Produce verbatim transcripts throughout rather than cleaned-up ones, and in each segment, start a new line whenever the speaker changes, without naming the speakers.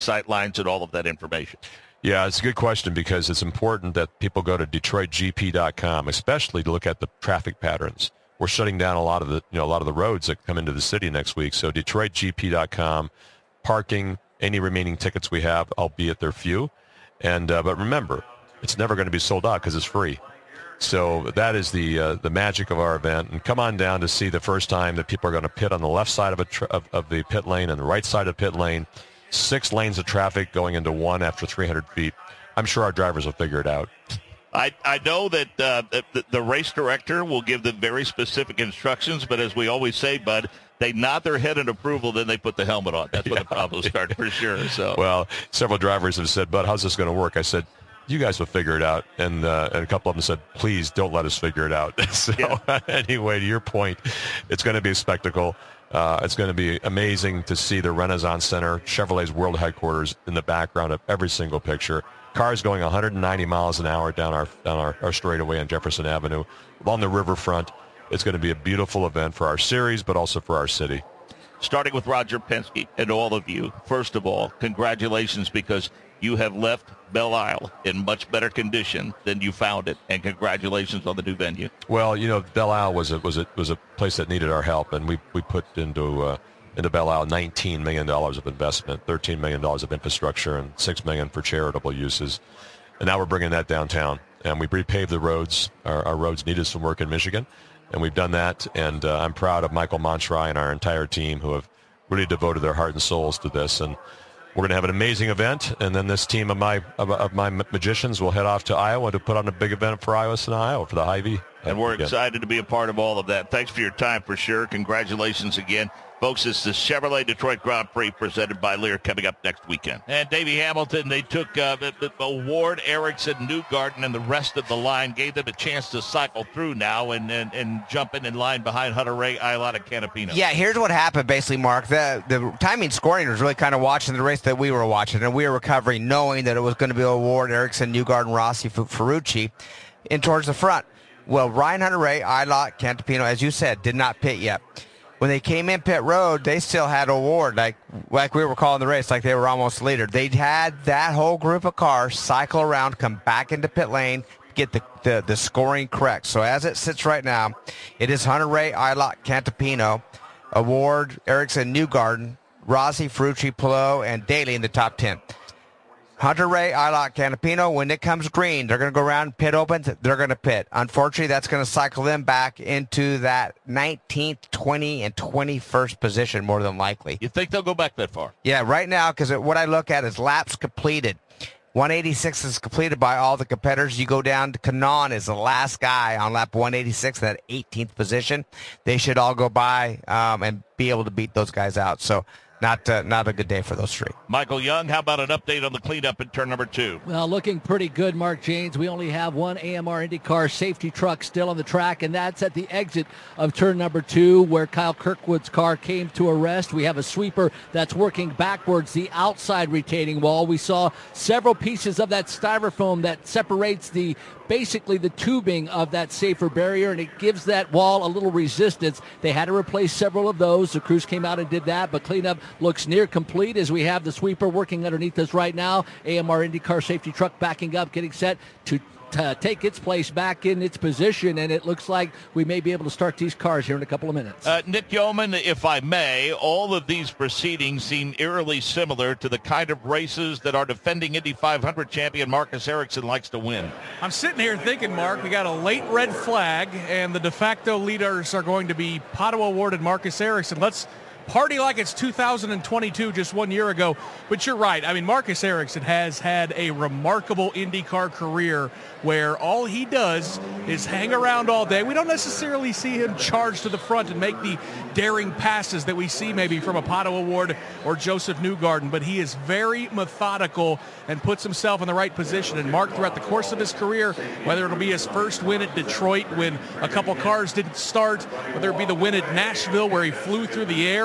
sight lines and all of that information?
Yeah, it's a good question because it's important that people go to Detroit G P dot com, especially to look at the traffic patterns. We're shutting down a lot of the, you know, a lot of the roads that come into the city next week. So Detroit G P dot com, parking, any remaining tickets we have, albeit they're few. And uh, but remember, it's never going to be sold out because it's free. So that is the uh, the magic of our event. And come on down to see the first time that people are going to pit on the left side of, a tr- of, of the pit lane and the right side of the pit lane. Six lanes of traffic going into one after three hundred feet. I'm sure our drivers will figure it out.
I, I know that uh, the, the race director will give them very specific instructions, but as we always say, Bud, they nod their head in approval, then they put the helmet on. That's when yeah. the problems start for sure. So,
well, several drivers have said, Bud, how's this going to work? I said, you guys will figure it out. And, uh, and a couple of them said, please don't let us figure it out. So yeah. Anyway, to your point, it's going to be a spectacle. Uh, it's going to be amazing to see the Renaissance Center, Chevrolet's world headquarters, in the background of every single picture. Cars going one hundred ninety miles an hour down our down our, our straightaway on Jefferson Avenue, along the riverfront. It's going to be a beautiful event for our series, but also for our city.
Starting with Roger Penske and all of you, first of all, congratulations, because you have left Belle Isle in much better condition than you found it, and congratulations on the new venue.
Well, you know, Belle Isle was a was a was a place that needed our help, and we we put into uh, into Belle Isle nineteen million dollars of investment, thirteen million dollars of infrastructure, and six million dollars for charitable uses. And now we're bringing that downtown, and we repaved the roads. Our, our roads needed some work in Michigan, and we've done that. And uh, I'm proud of Michael Montroy and our entire team who have really devoted their heart and souls to this. And we're going to have an amazing event, and then this team of my of, of my magicians will head off to Iowa to put on a big event for Iowa and Iowa for the Hy-Vee.
And we're again. excited to be a part of all of that. Thanks for your time, for sure. Congratulations again. Folks, it's the Chevrolet Detroit Grand Prix presented by Lear coming up next weekend. And Davey Hamilton, they took uh, Ward, Ericsson, Newgarden, and the rest of the line, gave them a chance to cycle through now and, and, and jump in in line behind Hunter-Reay, Ilotta, Canapino.
Yeah, here's what happened, basically, Mark. The, the timing scoring was really kind of watching the race that we were watching, and we were recovering knowing that it was going to be a Ward, Ericsson, Newgarden, Rossi, Ferrucci in towards the front. Well, Ryan Hunter-Reay, Ilotta, Canapino, as you said, did not pit yet. When they came in pit road, they still had a Ward, like like we were calling the race, like they were almost leader. They had that whole group of cars cycle around, come back into pit lane, get the, the, the scoring correct. So as it sits right now, it is Hunter-Reay, Ilotta, Canapino, Ward, Ericsson, Newgarden, Rossi, Ferrucci, Palou, and Daly in the top ten. Hunter-Reay, Ilotta, Canapino, when it comes green, they're going to go around, pit opens, they're going to pit. Unfortunately, that's going to cycle them back into that nineteenth, twentieth, and twenty-first position more than likely.
You think they'll go back that far?
Yeah, right now, because what I look at is laps completed. one eighty-six is completed by all the competitors. You go down to Kanaan is the last guy on lap one eighty-six, that eighteenth position. They should all go by um, and be able to beat those guys out. So Not uh, not a good day for those three.
Michael Young, how about an update on the cleanup in turn number two?
Well, looking pretty good, Mark Janes. We only have one A M R IndyCar safety truck still on the track, and that's at the exit of turn number two where Kyle Kirkwood's car came to a rest. We have a sweeper that's working backwards, the outside retaining wall. We saw several pieces of that styrofoam that separates the basically the tubing of that safer barrier, and it gives that wall a little resistance. They had to replace several of those. The crews came out and did that, but cleanup looks near complete as we have the sweeper working underneath us right now. A M R IndyCar safety truck backing up, getting set to to take its place back in its position, and it looks like we may be able to start these cars here in a couple of minutes.
Uh, Nick Yeoman, if I may, all of these proceedings seem eerily similar to the kind of races that our defending Indy five hundred champion Marcus Ericsson likes to win.
I'm sitting here thinking, Mark, we got a late red flag, and the de facto leaders are going to be Pato O'Ward and Marcus Ericsson. Let's party like it's two thousand twenty-two, just one year ago. But you're right. I mean, Marcus Ericsson has had a remarkable IndyCar career where all he does is hang around all day. We don't necessarily see him charge to the front and make the daring passes that we see maybe from a Pato O'Ward or Joseph Newgarden, but he is very methodical and puts himself in the right position. And Mark, throughout the course of his career, whether it'll be his first win at Detroit when a couple cars didn't start, whether it be the win at Nashville where he flew through the air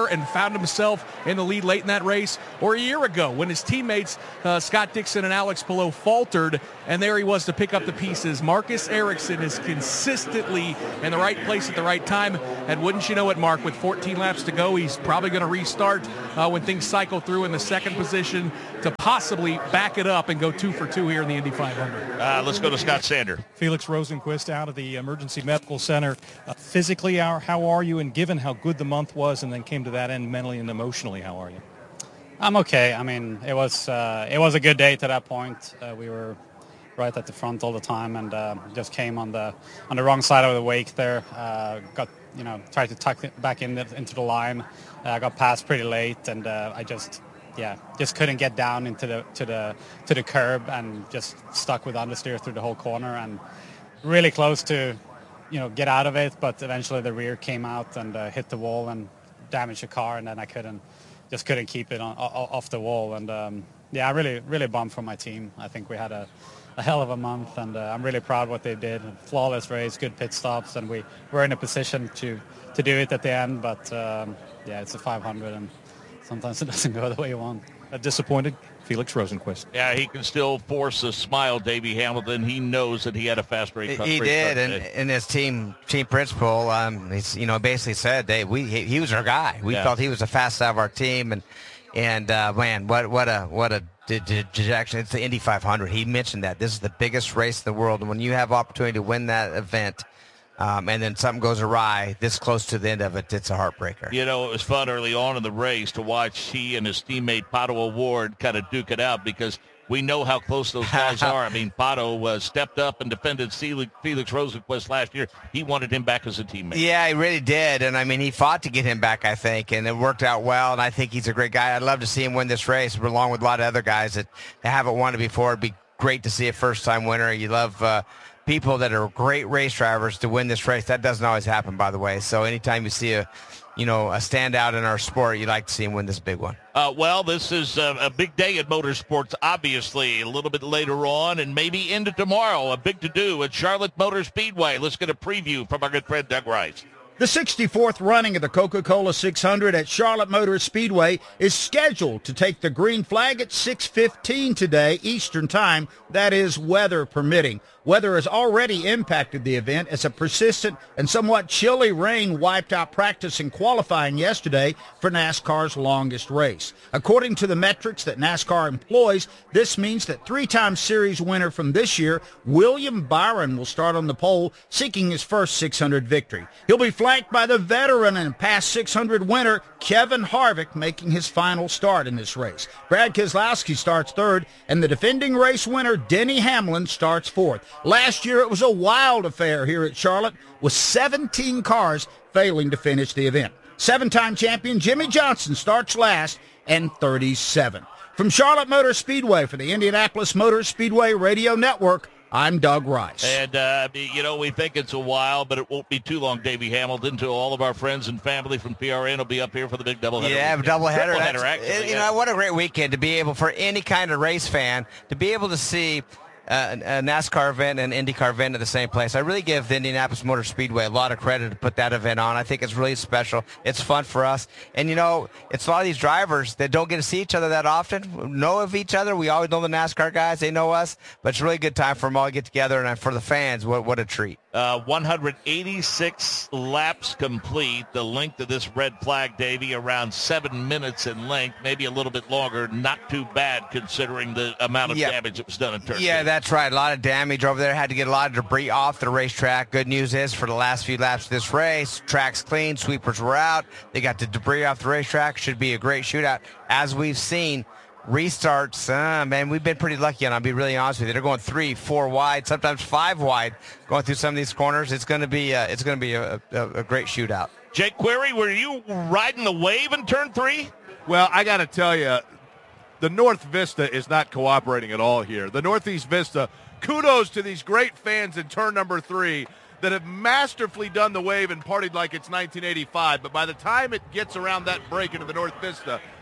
there and found himself in the lead late in that race, or a year ago when his teammates uh, Scott Dixon and Alex Palou faltered, and there he was to pick up the pieces. Marcus Ericsson is consistently in the right place at the right time, and wouldn't you know it, Mark, with fourteen laps to go, he's probably going to restart uh, when things cycle through in the second position to possibly back it up and go two for two here in the Indy five hundred.
Uh, let's go to Scott Sander.
Felix Rosenquist out of the Emergency Medical Center. Uh, physically, how, how are you? And given how good the month was and then came to that end mentally and emotionally, how are you?
I'm okay. I mean, it was uh, it was a good day to that point. Uh, we were right at the front all the time, and uh, just came on the on the wrong side of the wake there. Uh, got you know tried to tuck it back in the, into the line. I uh, got passed pretty late, and uh, I just yeah just couldn't get down into the to the to the curb, and just stuck with understeer through the whole corner, and really close to you know get out of it, but eventually the rear came out and uh, hit the wall and damaged the car, and then I couldn't. Just couldn't keep it on, off the wall, and um, yeah, I really, really bummed for my team. I think we had a, a hell of a month, and uh, I'm really proud what they did. Flawless race, good pit stops, and we were in a position to, to do it at the end. But um, yeah, it's a five hundred, and sometimes it doesn't go the way you want.
A disappointed Felix Rosenquist.
Yeah, he can still force a smile, Davey Hamilton. He knows that he had a fast race.
He did, and in his team team principal, um, he's you know basically said, Dave, we he, he was our guy. We yeah. felt he was the fastest out of our team, and and uh, man, what what a what a dejection. It's the Indy five hundred. He mentioned that this is the biggest race in the world, and when you have opportunity to win that event. Um, and then something goes awry this close to the end of it, it's a heartbreaker.
You know, it was fun early on in the race to watch he and his teammate Pato O'Ward kind of duke it out because we know how close those guys are. I mean, Pato uh, stepped up and defended Felix Rosenquist last year. He wanted him back as a teammate.
Yeah, he really did. And, I mean, he fought to get him back, I think, and it worked out well. And I think he's a great guy. I'd love to see him win this race along with a lot of other guys that haven't won it before. It'd be great to see a first-time winner. You love uh, – people that are great race drivers to win this race. That doesn't always happen, by the way. So anytime you see a, you know, a standout in our sport, you like to see him win this big one.
Uh, well, this is a, a big day at motorsports, obviously. A little bit later on and maybe into tomorrow, a big to-do at Charlotte Motor Speedway. Let's get a preview from our good friend Doug Rice.
The sixty-fourth running of the Coca-Cola six hundred at Charlotte Motor Speedway is scheduled to take the green flag at six fifteen today, Eastern Time. That is, weather permitting. Weather has already impacted the event as a persistent and somewhat chilly rain wiped out practice and qualifying yesterday for NASCAR's longest race. According to the metrics that NASCAR employs, this means that three-time series winner from this year, William Byron, will start on the pole seeking his first six hundred victory. He'll be flanked by the veteran and past six hundred winner, Kevin Harvick, making his final start in this race. Brad Keselowski starts third, and the defending race winner, Denny Hamlin, starts fourth. Last year, it was a wild affair here at Charlotte, with seventeen cars failing to finish the event. Seven-time champion Jimmy Johnson starts last and thirty-seven. From Charlotte Motor Speedway for the Indianapolis Motor Speedway Radio Network, I'm Doug Rice.
And, uh, you know, we think it's a while, but it won't be too long, Davey Hamilton. To all of our friends and family from P R N will be up here for the big doubleheader.
Yeah, doubleheader.
Doubleheader, actually.
You
yeah.
know, what a great weekend to be able, for any kind of race fan, to be able to see Uh, a NASCAR event and IndyCar event at the same place. I really give the Indianapolis Motor Speedway a lot of credit to put that event on. I think it's really special. It's fun for us. And, you know, it's a lot of these drivers that don't get to see each other that often, know of each other. We always know the NASCAR guys. They know us. But it's a really good time for them all to get together. And for the fans, what, what a treat.
Uh, one hundred eighty-six laps complete. The length of this red flag, Davey, around seven minutes in length, maybe a little bit longer. Not too bad considering the amount of
yeah.
damage that was done in Turkey.
Yeah, that's right. A lot of damage over there. Had to get a lot of debris off the racetrack. Good news is for the last few laps of this race, track's clean, sweepers were out. They got the debris off the racetrack. Should be a great shootout. As we've seen, restarts, uh, man, we've been pretty lucky, and I'll be really honest with you. They're going three, four wide, sometimes five wide, going through some of these corners. It's going to be, uh, it's going to be a, a, a great shootout.
Jake Query, were you riding the wave in turn three?
Well, I got to tell you, the North Vista is not cooperating at all here. The Northeast Vista, kudos to these great fans in turn number three that have masterfully done the wave and partied like it's nineteen eighty-five. But by the time it gets around that break into the North Vista,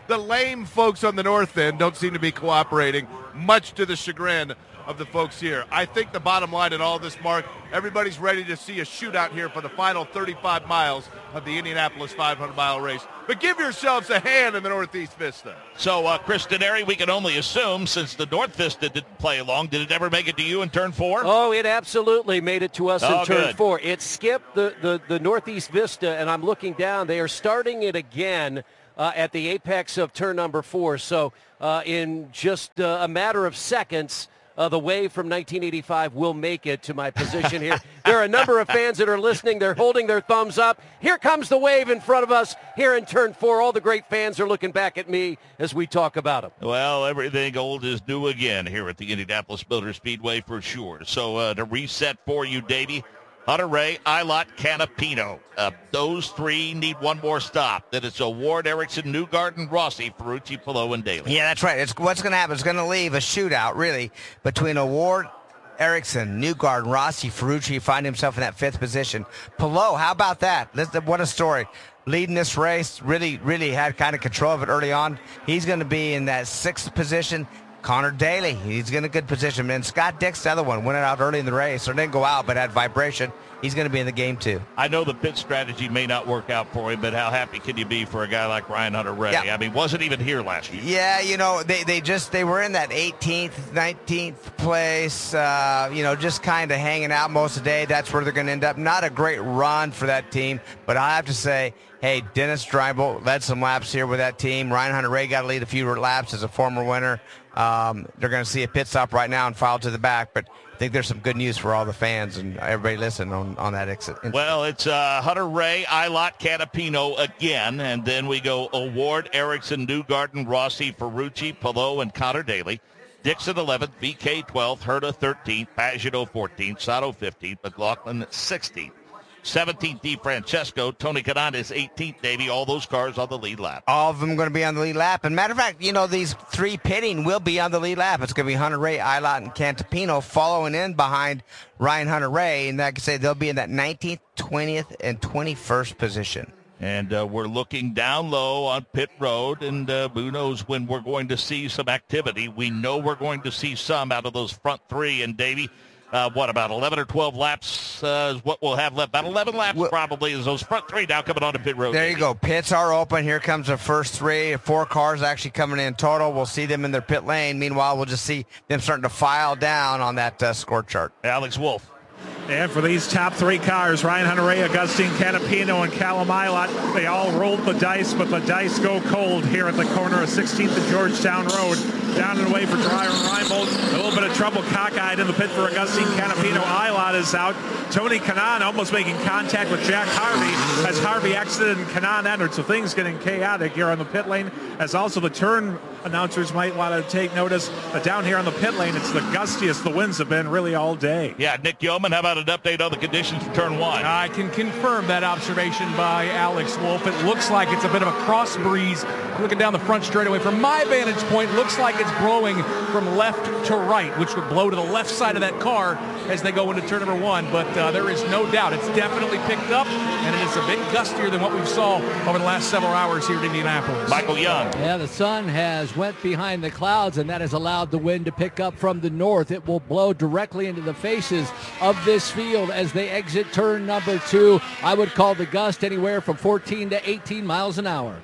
The lame folks on the north end don't seem to be cooperating, much to the chagrin of the folks here. I think the bottom line in all this, Mark, everybody's ready to see a shootout here for the final thirty-five miles of the Indianapolis five hundred mile race. But give yourselves a hand in the Northeast Vista.
So, uh, Chris Denari, we can only assume, since the North Vista didn't play along, did it ever make it to you in turn four?
Oh, it absolutely made it to us
oh,
in turn
good.
four. It skipped the, the, the Northeast Vista, and I'm looking down. They are starting it again uh, at the apex of turn number four. So uh, in just uh, a matter of seconds, Uh, the wave from nineteen eighty-five will make it to my position here. There are a number of fans that are listening. They're holding their thumbs up. Here comes the wave in front of us here in turn four. All the great fans are looking back at me as we talk about them.
Well, everything old is new again here at the Indianapolis Motor Speedway for sure. So uh, to reset for you, Davey, Hunter-Reay, Ilott, Canapino. Uh, those three need one more stop. Then it's Award, Erickson, Newgarden, Rossi, Ferrucci, Palou, and Daly.
Yeah, that's right. It's what's going to happen. It's going to leave a shootout, really, between Award, Erickson, Newgarden, Rossi, Ferrucci find himself in that fifth position. Palou, how about that? Listen, what a story. Leading this race, really, really had kind of control of it early on. He's going to be in that sixth position. Connor Daly, he's in a good position. And Scott Dix, the other one, went out early in the race, or didn't go out, but had vibration. He's going to be in the game, too.
I know the pit strategy may not work out for him, but how happy can you be for a guy like Ryan Hunter-Reay?
Yeah.
I mean, wasn't even here last year.
Yeah, you know, they, they just, they were in that eighteenth, nineteenth place, uh, you know, just kind of hanging out most of the day. That's where they're going to end up. Not a great run for that team, but I have to say, hey, Dennis Dreibel led some laps here with that team. Ryan Hunter-Reay got to lead a few laps as a former winner. Um, they're going to see a pit stop right now and file to the back, but I think there's some good news for all the fans and everybody listening on, on that exit.
Well, it's uh, Hunter-Reay, Ilott, Canapino again, and then we go Award, Erickson, Newgarden, Rossi, Ferrucci, Palou, and Connor Daly. Dixon eleventh, V K twelfth, Herta thirteenth, Pagano fourteenth, Sato fifteenth, McLaughlin sixteenth. seventeenth, DeFrancesco. Tony Kanaan is eighteenth, Davey. All those cars on the lead lap.
All of them going to be on the lead lap. And matter of fact, you know, these three pitting will be on the lead lap. It's going to be Hunter-Reay, Ilott, and Canapino following in behind Ryan Hunter-Reay. And like I say, they'll be in that nineteenth, twentieth, and twenty-first position.
And uh, we're looking down low on pit road, and uh, who knows when we're going to see some activity. We know we're going to see some out of those front three. And, Davey, Uh, what, about eleven or twelve laps uh, is what we'll have left. About eleven laps well, probably is those front three now coming onto pit road.
There you go. Pits are open. Here comes the first three. Four cars actually coming in total. We'll see them in their pit lane. Meanwhile, we'll just see them starting to file down on that uh, score chart.
Alex Wolf.
And for these top three cars, Ryan Hunter-Reay, Augustine Canapino, and Callum Ilott, they all rolled the dice, but the dice go cold here at the corner of sixteenth and Georgetown Road. Down and away for Dreyer and Reinbold. A little bit of trouble cockeyed in the pit for Augustine Canapino. Ilott is out. Tony Kanaan almost making contact with Jack Harvey as Harvey exited and Kanaan entered. So things getting chaotic here on the pit lane, as also the turn announcers might want to take notice. But down here on the pit lane, it's the gustiest the winds have been really all day.
Yeah, Nick Yeoman, how about an update on the conditions for turn one?
I can confirm that observation by Alex Wolf. It looks like it's a bit of a cross breeze looking down the front straightaway. From my vantage point, looks like it's blowing from left to right, which would blow to the left side of that car as they go into turn number one. But uh, there is no doubt it's definitely picked up, and it is a bit gustier than what we saw over the last several hours here in Indianapolis.
Michael Young.
Yeah, the sun has went behind the clouds, and that has allowed the wind to pick up from the north. It will blow directly into the faces of this field as they exit turn number two. I would call the gust anywhere from fourteen to eighteen miles an hour.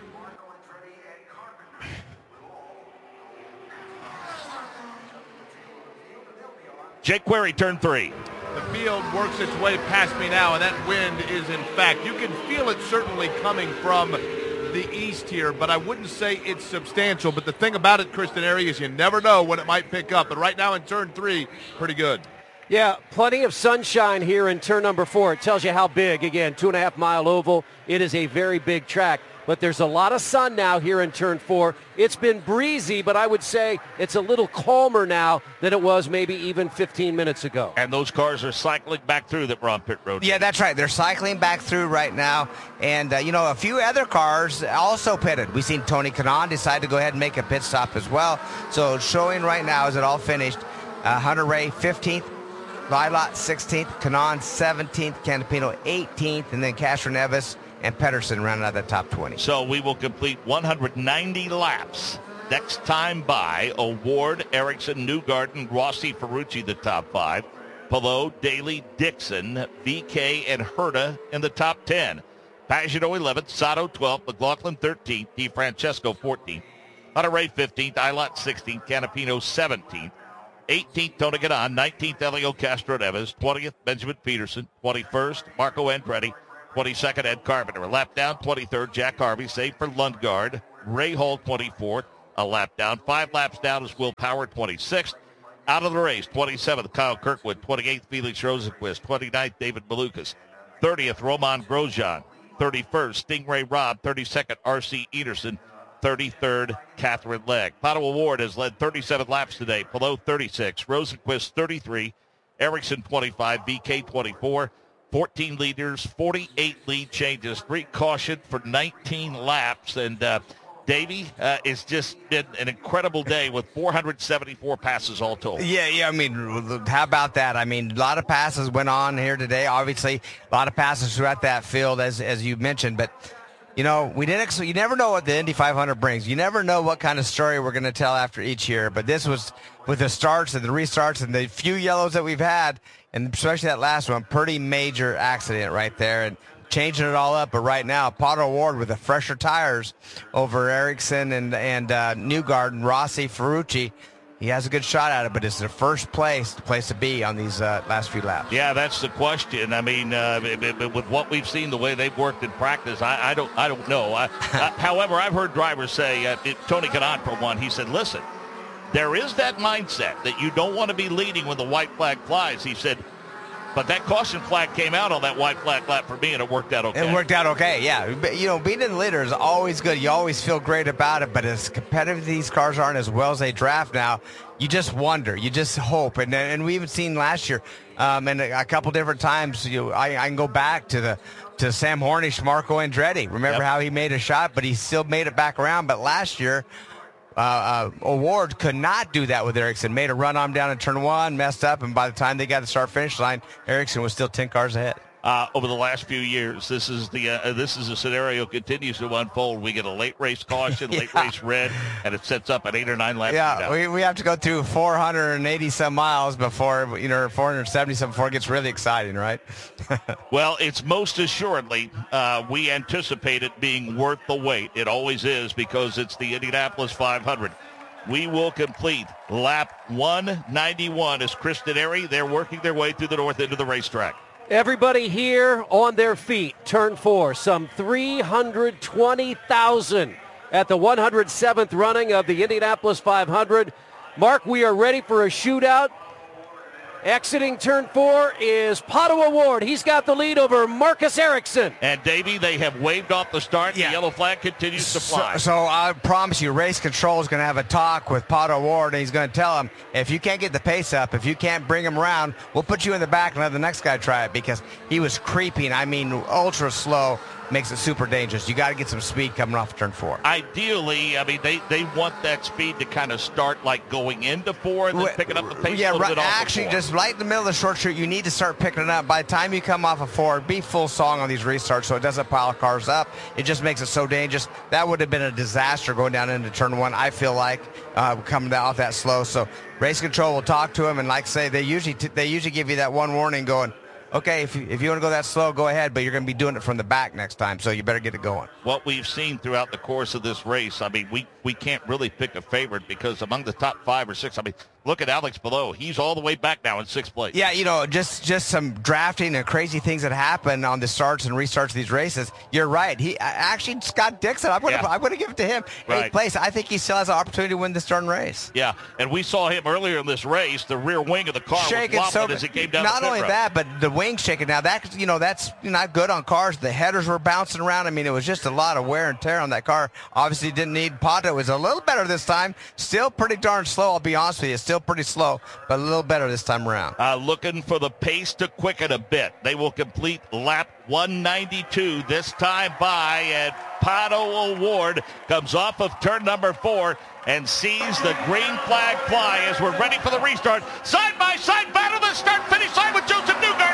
Jake Query, turn three.
The field works its way past me now, and that wind is, in fact, you can feel it certainly coming from the east here, but I wouldn't say it's substantial. But the thing about it, Chris Denari, is you never know when it might pick up. But right now in turn three, pretty good.
Yeah, plenty of sunshine here in turn number four. It tells you how big. Again, two and a half mile oval. It is a very big track. But there's a lot of sun now here in turn four. It's been breezy, but I would say it's a little calmer now than it was maybe even fifteen minutes ago.
And those cars are cycling back through that were on pit road.
Yeah, that's right. They're cycling back through right now. And, uh, you know, a few other cars also pitted. We've seen Tony Kanaan decide to go ahead and make a pit stop as well. So showing right now is it all finished. Uh, Hunter-Reay fifteenth, Ilott sixteenth, Kanaan seventeenth, Canapino eighteenth, and then Castro Nevis and Pedersen rounded out that top twenty.
So we will complete one hundred ninety laps. Next time by, Award, Ericsson, Newgarden, Rossi, Ferrucci, the top five. Palou, Daly, Dixon, V K, and Herta in the top ten. Pagenaud eleventh, Sato twelfth, McLaughlin thirteenth, DeFrancesco fourteenth, Hunter-Reay fifteenth, Ilott sixteenth, Canapino seventeenth, eighteenth, Tony Ganon, nineteenth, Elio Castro-Neves, twentieth, Benjamin Peterson, twenty-first, Marco Andretti, twenty-second, Ed Carpenter. Lap down, twenty-third, Jack Harvey, save for Lundgaard. Ray Hall, twenty-fourth, a lap down. Five laps down is Will Power, twenty-sixth. Out of the race, twenty-seventh, Kyle Kirkwood, twenty-eighth, Felix Rosenqvist, twenty-ninth, David Malukas, thirtieth, Roman Grosjean, thirty-first, Stingray Robb, thirty-second, R C Ederson, thirty-third, Catherine Legg. Pato Award has led thirty-seven laps today. Palou thirty-six, Rosenqvist thirty-three, Ericsson twenty-five, V K twenty-four, fourteen leaders, forty-eight lead changes, three caution for nineteen laps, and uh, Davey, uh, it's just been an incredible day with four hundred seventy-four passes all told.
Yeah, yeah. I mean, how about that? I mean, a lot of passes went on here today. Obviously, a lot of passes throughout that field, as as you mentioned. But you know, we didn't. You never know what the Indy five hundred brings. You never know what kind of story we're going to tell after each year. But this was, with the starts and the restarts and the few yellows that we've had, and especially that last one, pretty major accident right there. And changing it all up, but right now, Pato Award with the fresher tires over Ericsson and and uh, Newgarden, Rossi, Ferrucci. He has a good shot at it, but it's the first place, the place to be on these uh, last few laps.
Yeah, that's the question. I mean, uh, with what we've seen, the way they've worked in practice, I, I don't, I don't know. I, I, however, I've heard drivers say, uh, it, Tony Kanaan for one, he said, "Listen, there is that mindset that you don't want to be leading when the white flag flies." He said, but that caution flag came out on that white flag lap for me, and it worked out okay.
It worked out okay, yeah. But, you know, being in the leader is always good. You always feel great about it, but as competitive these cars aren't, as well as they draft now, you just wonder. You just hope. And and we even seen last year, um, and a, a couple different times, you know, I, I can go back to the to Sam Hornish, Marco Andretti. Remember yep. how he made a shot, but he still made it back around. But last year, Uh, uh, Award could not do that with Ericsson. Made a run on him down in turn one, messed up, and by the time they got to the start-finish line, Ericsson was still ten cars ahead.
Uh, over the last few years, this is the uh, this is a scenario continues to unfold. We get a late race caution,
yeah.
late race red, and it sets up an eight or nine laps.
Yeah, we, we have to go through four hundred eighty some miles before, you know, four hundred seventy some before it gets really exciting, right?
Well, it's most assuredly uh, we anticipate it being worth the wait. It always is, because it's the Indianapolis five hundred. We will complete lap one ninety-one as Kristen Airy. They're working their way through the north end of the racetrack.
Everybody here on their feet. Turn four, some three hundred twenty thousand at the one hundred seventh running of the Indianapolis five hundred. Mark, we are ready for a shootout. Exiting turn four is Pato Award. He's got the lead over Marcus Ericsson.
And, Davey, they have waved off the start.
Yeah.
The yellow flag continues to fly.
So, so I promise you, race control is going to have a talk with Pato Award, and he's going to tell him, if you can't get the pace up, if you can't bring him around, we'll put you in the back and let the next guy try it, because he was creeping. I mean, ultra slow. Makes it super dangerous. You got to get some speed coming off turn four.
Ideally, I mean, they, they want that speed to kind of start like going into four and then picking up the pace
yeah,
a little
right,
bit off
actually,
of four.
just right in the middle of the short shoot, you need to start picking it up. By the time you come off of four, be full song on these restarts so it doesn't pile cars up. It just makes it so dangerous. That would have been a disaster going down into turn one, I feel like, uh, coming off that slow. So race control will talk to him, and like I say, they usually t- they usually give you that one warning going, okay, if you, if you want to go that slow, go ahead, but you're going to be doing it from the back next time, so you better get it going.
What we've seen throughout the course of this race, I mean, we, we can't really pick a favorite, because among the top five or six, I mean, look at Alex Palou. He's all the way back now in sixth place.
Yeah, you know, just just some drafting and crazy things that happen on the starts and restarts of these races. You're right. He actually, Scott Dixon, I'm going to yeah. I'm going to give it to him.
Right.
Eighth place. I think he still has an opportunity to win this darn race.
Yeah, and we saw him earlier in this race. The rear wing of the car
shaking
was wobbling
so,
as he came down
Not
the pit
only
road.
that, but the wing shaking. Now, that, you know, that's not good on cars. The headers were bouncing around. I mean, it was just a lot of wear and tear on that car. Obviously, didn't need Pato. It was a little better this time. Still pretty darn slow, I'll be honest with you. Still pretty slow, but a little better this time around.
Uh, looking for the pace to quicken a bit. They will complete lap one ninety-two this time by, and Pato Award comes off of turn number four and sees the green flag fly as we're ready for the restart. Side-by-side battle, the start-finish line with Joseph Newgarden in pursuit.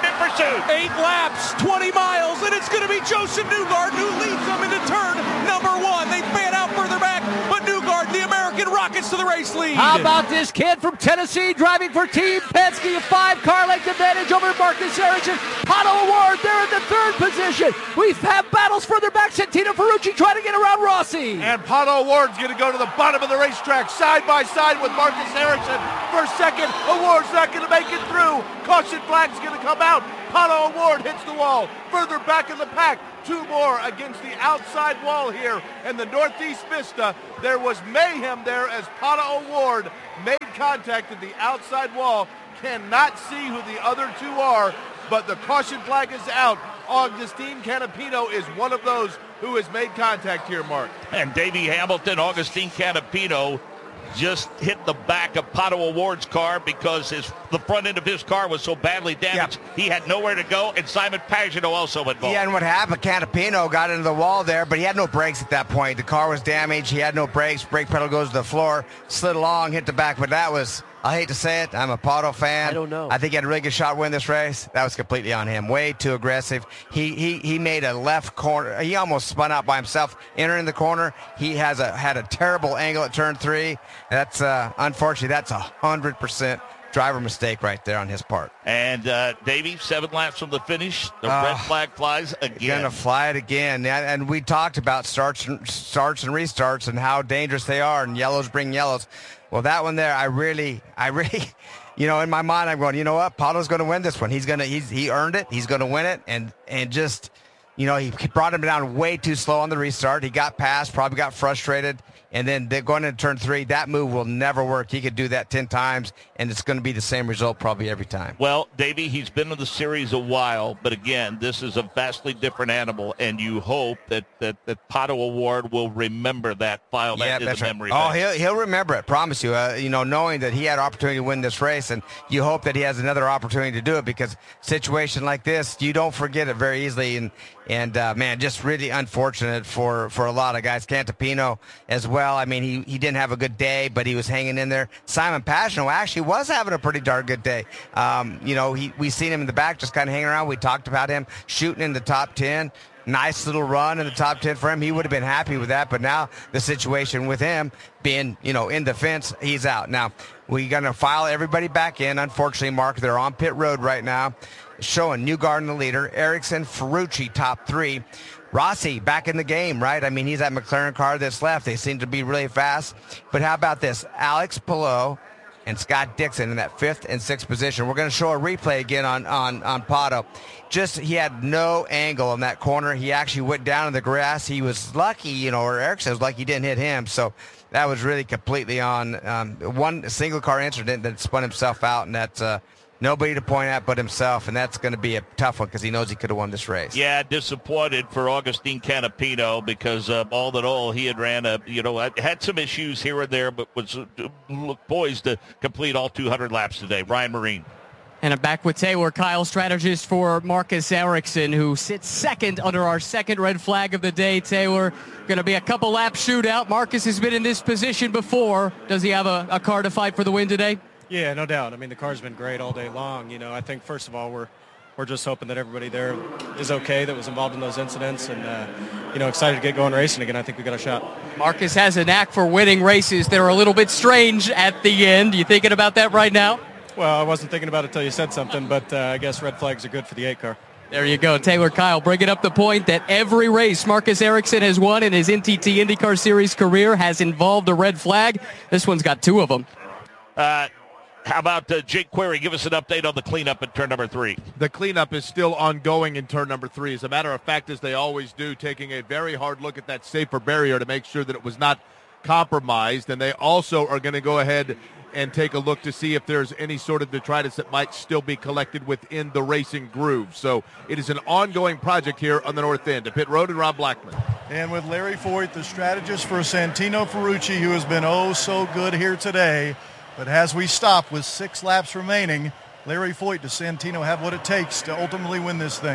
pursuit.
Eight laps, twenty miles, and it's going to be Joseph Newgarden who leads them into turn number one. They fan out further back, but Newgarden, the American, rockets to the race lead.
How about this kid from Tennessee driving for Team Penske? A five-car length advantage over Marcus Ericsson. Pato O'Ward, they're in the third position. We have battles further back. Santino Ferrucci trying to get around Rossi.
And Pato O'Ward's going to go to the bottom of the racetrack, side by side with Marcus Ericsson. For second, O'Ward's not going to make it through. Caution flag's going to come out. Pato O'Ward hits the wall. Further back in the pack, two more against the outside wall here in the Northeast Vista. There was mayhem there as Pato O'Ward made contact at the outside wall. Cannot see who the other two are, but the caution flag is out. Augustine Canapino is one of those who has made contact here, Mark.
And Davey Hamilton, Augustine Canapino, just hit the back of Pato O'Ward's car because his the front end of his car was so badly damaged. Yep. He had nowhere to go, and Simon Pagenaud also involved.
Yeah, and what happened, Canapino got into the wall there, but he had no brakes at that point. The car was damaged. He had no brakes. Brake pedal goes to the floor, slid along, hit the back, but that was, I hate to say it, I'm a Pato fan.
I don't know.
I think he had a really good shot to win this race. That was completely on him. Way too aggressive. He he he made a left corner. He almost spun out by himself entering the corner. He has a had a terrible angle at turn three. That's uh, unfortunately that's a hundred percent driver mistake right there on his part.
And uh, Davey, seven laps from the finish. The
uh,
red flag flies again.
Gonna fly it again. And, and we talked about starts and starts and restarts and how dangerous they are, and yellows bring yellows. Well, that one there, I really, I really, you know, in my mind, I'm going, you know what? Pato's going to win this one. He's going to, he's, he earned it. He's going to win it. And, and just, you know, he brought him down way too slow on the restart. He got past, probably got frustrated. And then they're going into turn three. That move will never work. He could do that ten times, and it's going to be the same result probably every time.
Well, Davey, he's been in the series a while, but again, this is a vastly different animal, and you hope that that, that Pato O'Ward will remember that, file that
yeah,
in
that's
the
right.
memory
Oh,
bank.
he'll, he'll remember it, promise you. Uh, you know, knowing that he had opportunity to win this race, and you hope that he has another opportunity to do it, because situation like this, you don't forget it very easily. And, and uh, man, just really unfortunate for, for a lot of guys. Canapino as well. I mean, he, he didn't have a good day, but he was hanging in there. Simon Pagenaud actually was having a pretty darn good day. Um, you know, he we seen him in the back just kind of hanging around. We talked about him shooting in the top ten. Nice little run in the top ten for him. He would have been happy with that, but now the situation with him being, you know, in the fence, he's out. Now, we're going to file everybody back in. Unfortunately, Mark, they're on pit road right now, showing Newgarden the leader, Ericsson, Ferrucci top three. Rossi back in the game, right? I mean, he's that McLaren car that's left. They seem to be really fast. But how about this? Alex Palou and Scott Dixon in that fifth and sixth position. We're going to show a replay again on, on, on Pato. Just, he had no angle in that corner. He actually went down in the grass. He was lucky, you know, or Ericsson was lucky he didn't hit him. So that was really completely on um, one single car incident that spun himself out, and that's uh, nobody to point at but himself, and that's going to be a tough one because he knows he could have won this race.
Yeah, disappointed for Augustine Canapino because uh, all in all, he had ran a, you know, had some issues here and there, but was uh, poised to complete all two hundred laps today. Ryan Marine.
And I'm back with Taylor Kyle, strategist for Marcus Ericsson, who sits second under our second red flag of the day. Taylor, going to be a couple lap shootout. Marcus has been in this position before. Does he have a, a car to fight for the win today?
Yeah, no doubt. I mean, the car's been great all day long. You know, I think, first of all, we're we're just hoping that everybody there is okay that was involved in those incidents, and, uh, you know, excited to get going racing again. I think we got a shot.
Marcus has a knack for winning races that are a little bit strange at the end. You thinking about that right now?
Well, I wasn't thinking about it until you said something, but uh, I guess red flags are good for the eight car.
There you go. Taylor Kyle bringing up the point that every race Marcus Ericsson has won in his N T T IndyCar Series career has involved a red flag. This one's got two of them.
Uh, how about uh, Jake Query? Give us an update on the cleanup at turn number three.
The cleanup is still ongoing in turn number three. As a matter of fact, as they always do, taking a very hard look at that safer barrier to make sure that it was not compromised. And they also are going to go ahead and take a look to see if there's any sort of detritus that might still be collected within the racing groove. So it is an ongoing project here on the north end. To Pit Road and Rob Blackman.
And with Larry Foyt, the strategist for Santino Ferrucci, who has been oh so good here today. But as we stop with six laps remaining, Larry Foyt, does Santino have what it takes to ultimately win this thing?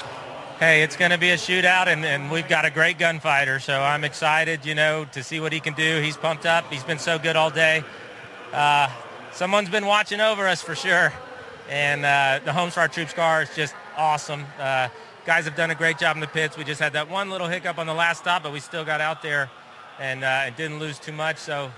Hey, it's going to be a shootout, and, and we've got a great gunfighter, so I'm excited, you know, to see what he can do. He's pumped up. He's been so good all day. Uh, someone's been watching over us for sure, and uh, the Homestar Troops car is just awesome. Uh, guys have done a great job in the pits. We just had that one little hiccup on the last stop, but we still got out there and, uh, and didn't lose too much. So,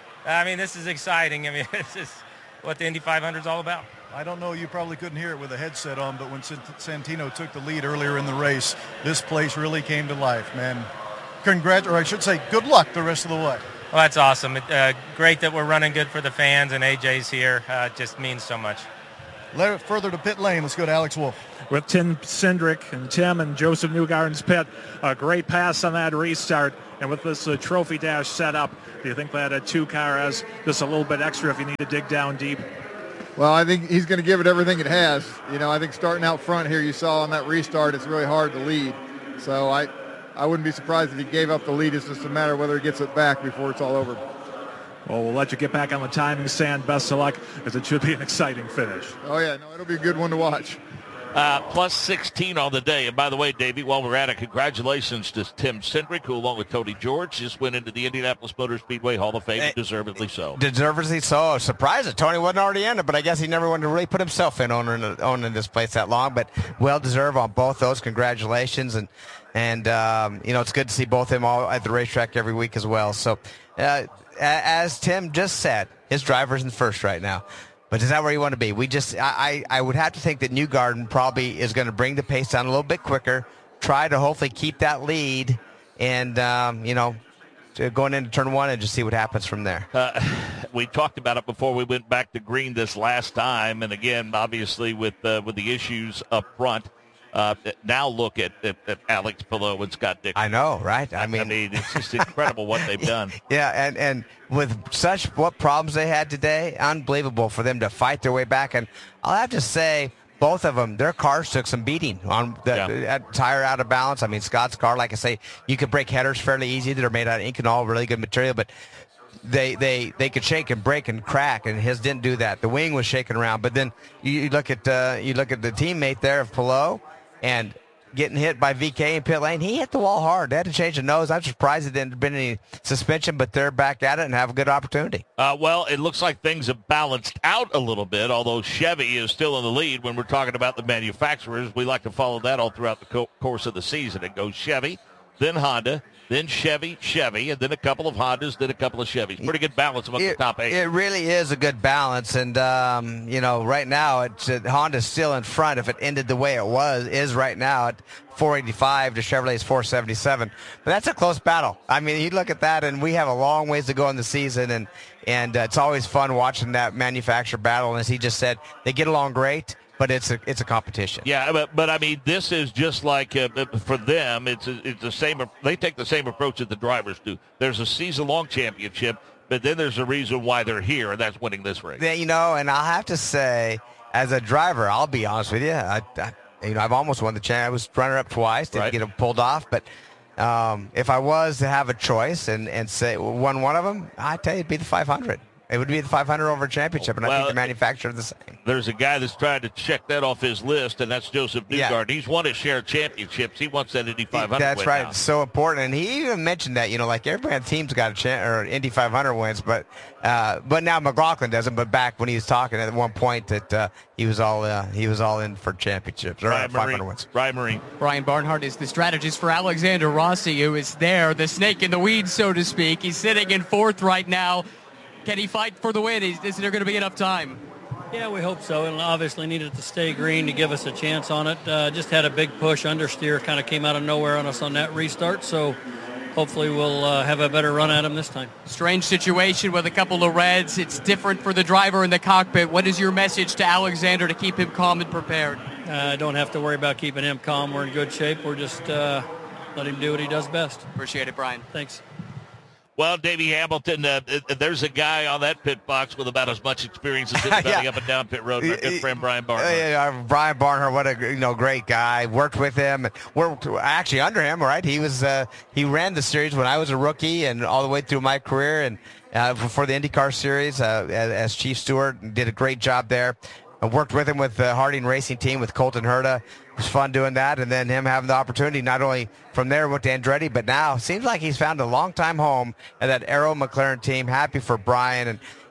I mean, this is exciting. I mean, this is what the Indy five hundred is all about.
I don't know, you probably couldn't hear it with a headset on, but when Santino took the lead earlier in the race, this place really came to life, man. Congrats, or I should say, good luck the rest of the way.
Well, that's awesome. It, uh, great that we're running good for the fans, and A J's here. Uh, it just means so much.
Let it further to pit lane. Let's go to Alex Wolf.
With Tim Cindric and Tim and Joseph Newgarden's pit, a great pass on that restart. And with this uh, trophy dash set up, do you think that a two-car has just a little bit extra if you need to dig down deep?
Well, I think he's going to give it everything it has. You know, I think starting out front here, you saw on that restart, it's really hard to lead. So I, I wouldn't be surprised if he gave up the lead. It's just a matter of whether he gets it back before it's all over.
Well, we'll let you get back on the timing stand. Best of luck, as it should be an exciting finish.
Oh, yeah. No, it'll be a good one to watch.
Uh, plus sixteen on the day. And by the way, Davey, while we're at it, congratulations to Tim Cindric, who along with Tony George just went into the Indianapolis Motor Speedway Hall of Fame, deservedly so.
Deservedly so. Surprised that Tony wasn't already in it, but I guess he never wanted to really put himself in owning, owning this place that long. But well-deserved on both those. Congratulations. And, and um, you know, it's good to see both of them all at the racetrack every week as well. So uh, as Tim just said, his driver's in first right now. But is that where you want to be? We just, I, I would have to think that Newgarden probably is going to bring the pace down a little bit quicker, try to hopefully keep that lead, and, um, you know, going into turn one and just see what happens from there.
Uh, we talked about it before we went back to green this last time. And again, obviously with uh, with the issues up front, uh, now look at, at, at Alex Palou and Scott Dixon.
I know, right? I mean,
I mean, it's just incredible what they've done.
Yeah, and, and with such what problems they had today, unbelievable for them to fight their way back. And I'll have to say, both of them, their cars took some beating on the
Yeah.
tire out of balance. I mean, Scott's car, like I say, you could break headers fairly easy. They're made out of Inconel, really good material, but they they they could shake and break and crack, and his didn't do that. The wing was shaking around, but then you, you look at uh, you look at the teammate there of Palou, and getting hit by V K in pit lane, he hit the wall hard. They had to change the nose. I'm surprised there didn't have been any suspension, but they're back at it and have a good opportunity.
Uh, well, it looks like things have balanced out a little bit, although Chevy is still in the lead when we're talking about the manufacturers. We like to follow that all throughout the co- course of the season. It goes Chevy, then Honda, then Chevy, Chevy, and then a couple of Hondas, then a couple of Chevys. Pretty good balance among
It,
the top eight.
it really is a good balance, and um, you know, right now it's uh, Honda's still in front. If it ended the way it was is right now at four eighty-five to Chevrolet's four seventy-seven, but that's a close battle. I mean, you look at that, and we have a long ways to go in the season, and and uh, it's always fun watching that manufacturer battle. And as he just said, they get along great, but it's a it's a competition.
Yeah, but but I mean, this is just like uh, for them. It's a, it's the same. They take the same approach that the drivers do. There's a season-long championship, but then there's a reason why they're here, and that's winning this race.
Yeah, you know, and I'll have to say, as a driver, I'll be honest with you, I, I you know, I've almost won the champ. I was runner-up twice, didn't
Right.
get it pulled off, but um, if I was to have a choice and and say won one of them, I tell you, it'd be the five hundred. It would be the five hundred over championship, and I
Well,
think the manufacturer are the same.
There's a guy that's trying to check that off his list, and that's Joseph
Yeah.
Newgarden. He's won his share of championships. He wants that Indy five hundred
That's
win
right.
now.
It's so important, and he even mentioned that, you know, like every team's got a chance or Indy five hundred wins, but uh, but now McLaughlin doesn't. But back when he was talking at one point that uh, he was all uh, he was all in for championships or
Ryan
five hundred
Marine.
wins.
Ryan Marine.
Brian Barnhart is the strategist for Alexander Rossi, who is there, the snake in the weeds, so to speak. He's sitting in fourth right now. Can he fight for the win? Is, is there going to be enough time?
Yeah, we hope so, and obviously needed to stay green to give us a chance on it. Uh, just had a big push. Understeer kind of came out of nowhere on us on that restart, so hopefully we'll uh, have a better run at him this time.
Strange situation with a couple of reds. It's different for the driver in the cockpit. What is your message to Alexander to keep him calm and prepared?
I uh, don't have to worry about keeping him calm. We're in good shape. We're just uh, let him do what he does best.
Appreciate it, Brian.
Thanks.
Well, Davey Hamilton, uh, uh, there's a guy on that pit box with about as much experience as anybody
Yeah.
up and down pit road. My good friend Brian Barnhart.
Uh, yeah, Brian Barnhart, what a you know great guy. Worked with him, and worked actually under him. Right, he was uh, he ran the series when I was a rookie, and all the way through my career, and uh, for the IndyCar series uh, as, as chief steward, and did a great job there. I worked with him with the Harding Racing Team with Colton Herta. It was fun doing that, and then him having the opportunity not only from there went to Andretti, but now seems like he's found a long-time home at that Arrow McLaren team. Happy for Brian, and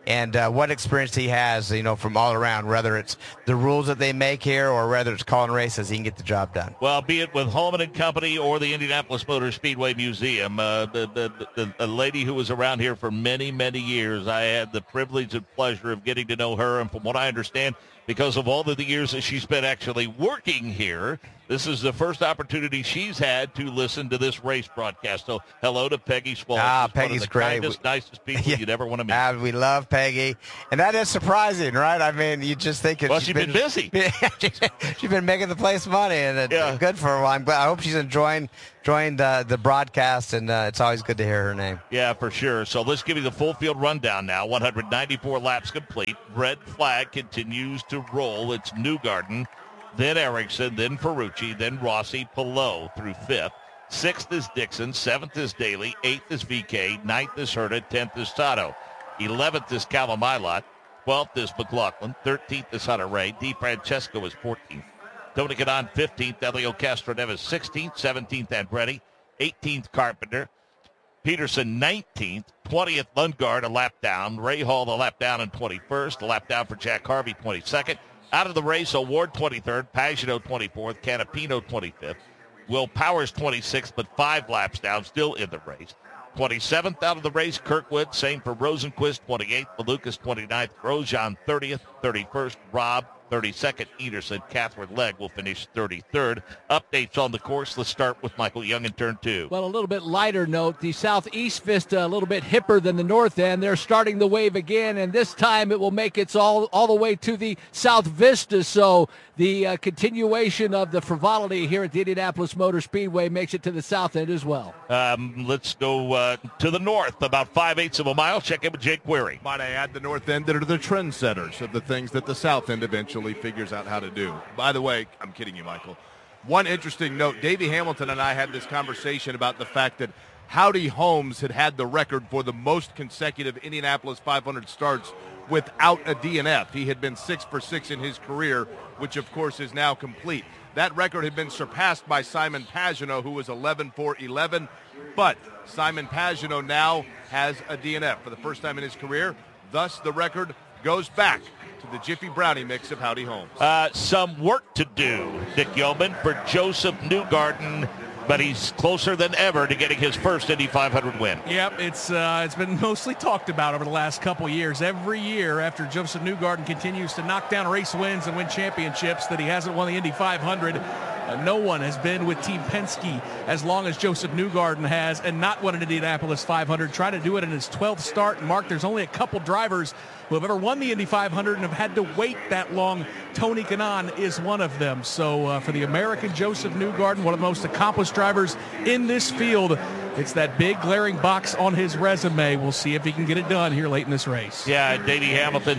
and uh, what experience he has, you know, from all around, whether it's the rules that they make here or whether it's calling races, he can get the job done.
Well, be it with Holman and Company or the Indianapolis Motor Speedway Museum, uh, the, the, the, the lady who was around here for many, many years, I had the privilege and pleasure of getting to know her, and from what I understand, because of all of the years that she's been actually working here, this is the first opportunity she's had to listen to this race broadcast. So hello to Peggy Swallow.
Ah,
She's
Peggy's
one of the
great.
kindest,
We,
nicest people yeah. you'd ever want to meet.
Ah, we love Peggy. And that is surprising, right? I mean, you just think...
Well, she's, she's been, been busy.
She's been making the place money, and it's yeah. good for her. I'm glad, I hope she's enjoying enjoying the, the broadcast, and uh, it's always good to hear her name.
Yeah, for sure. So let's give you the full field rundown now. one hundred ninety-four laps complete. Red flag continues to roll. It's Newgarden, then Ericsson, then Ferrucci, then Rossi, Palou through fifth. Sixth is Dixon. Seventh is Daly. Eighth is V K. Ninth is Herta. Tenth is Sato. Eleventh is Callum-Ilott. Twelfth is McLaughlin. Thirteenth is Hunter-Reay. DeFrancesco is fourteenth. Tony Kanaan fifteenth. Elio Castroneves sixteenth. seventeenth Andretti. eighteenth Carpenter. Peterson nineteenth. twentieth Lundgaard, a lap down. Ray Hall, a lap down in twenty-first. A lap down for Jack Harvey, twenty-second. Out of the race, O'Ward twenty-third. Pagano twenty-fourth. Canapino twenty-fifth. Will Powers twenty-sixth, but five laps down, still in the race. twenty-seventh out of the race, Kirkwood. Same for Rosenquist, twenty-eighth. Malukas, twenty-ninth. Grosjean, thirtieth. thirty-first, Robb, thirty-second. Ederson. Catherine Legg will finish thirty-third. Updates on the course. Let's start with Michael Young in turn two.
Well, a little bit lighter note. The Southeast Vista a little bit hipper than the North End. They're starting the wave again, and this time it will make its all, all the way to the South Vista. So the uh, continuation of the frivolity here at the Indianapolis Motor Speedway makes it to the South End as well.
Um, let's go uh, to the north, about five-eighths of a mile. Check in with Jake Query.
Might I add the North End that are the trendsetters of the things that the South End eventually figures out how to do. By the way, I'm kidding you, Michael. One interesting note, Davey Hamilton and I had this conversation about the fact that Howdy Holmes had had the record for the most consecutive Indianapolis five hundred starts without a D N F. He had been six for six in his career, which of course is now complete. That record had been surpassed by Simon Pagenaud, who was eleven for eleven, but Simon Pagenaud now has a D N F for the first time in his career. Thus, the record goes back to the Jiffy Brownie mix of Howdy Holmes.
Uh, some work to do, Dick Yeoman, for Joseph Newgarden, but he's closer than ever to getting his first Indy five hundred win.
Yep, it's uh, it's been mostly talked about over the last couple years. Every year after Joseph Newgarden continues to knock down race wins and win championships that he hasn't won the Indy five hundred. Uh, no one has been with Team Penske as long as Joseph Newgarden has and not won an Indianapolis five hundred. Tried to do it in his twelfth start. And Mark, there's only a couple drivers who have ever won the Indy five hundred and have had to wait that long. Tony Kanaan is one of them. So uh, for the American Joseph Newgarden, one of the most accomplished drivers in this field, it's that big glaring box on his resume. We'll see if he can get it done here late in this race.
Yeah, Davey Hamilton.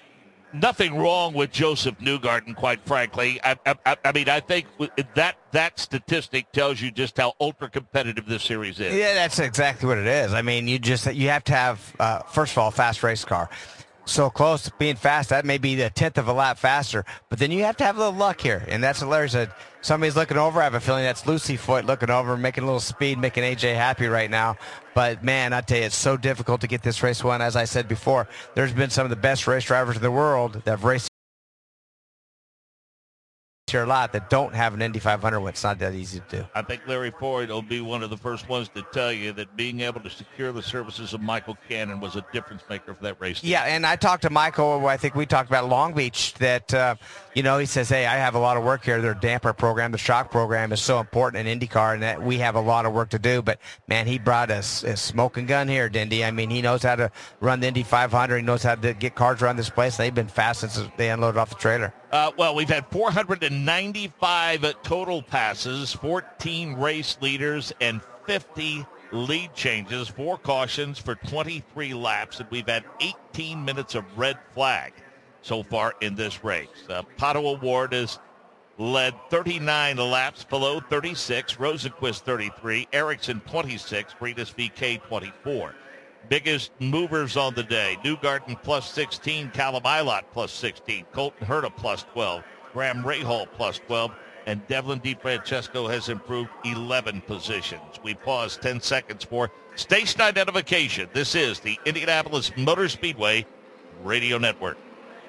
Nothing wrong with Joseph Newgarden, quite frankly. I, I, I mean, I think that that statistic tells you just how ultra competitive this series is.
Yeah, that's exactly what it is. I mean, you just you have to have uh, first of all a fast race car. So close to being fast, that may be the tenth of a lap faster. But then you have to have a little luck here, and that's what Larry said. Somebody's looking over. I have a feeling that's Lucy Foot looking over, making a little speed, making A J happy right now. But, man, I tell you, it's so difficult to get this race won. As I said before, there's been some of the best race drivers in the world that have raced here a lot that don't have an Indy five hundred win. It's not that easy to do.
I think Larry Ford will be one of the first ones to tell you that being able to secure the services of Michael Cannon was a difference maker for that race team.
Yeah, and I talked to Michael, I think we talked about Long Beach, that, uh, you know, he says, hey, I have a lot of work here. Their damper program, the shock program is so important in IndyCar, and that we have a lot of work to do. But, man, he brought us a smoking gun here, Dindy. I mean, he knows how to run the Indy five hundred. He knows how to get cars around this place. They've been fast since they unloaded off the trailer.
Uh, well, we've had four hundred ninety-five total passes, fourteen race leaders, and fifty lead changes, four cautions for twenty-three laps, and we've had eighteen minutes of red flag so far in this race. Uh, Pato O'Ward has led thirty-nine laps, below thirty-six, Rosenquist thirty-three, Ericsson twenty-six, Freitas V K twenty-four. Biggest movers on the day: Newgarden plus sixteen, Callum-Ilott plus sixteen, Colton Herta plus twelve, Graham Rahal plus twelve, and Devlin DeFrancesco has improved eleven positions. We pause ten seconds for station identification. This is the Indianapolis Motor Speedway Radio Network.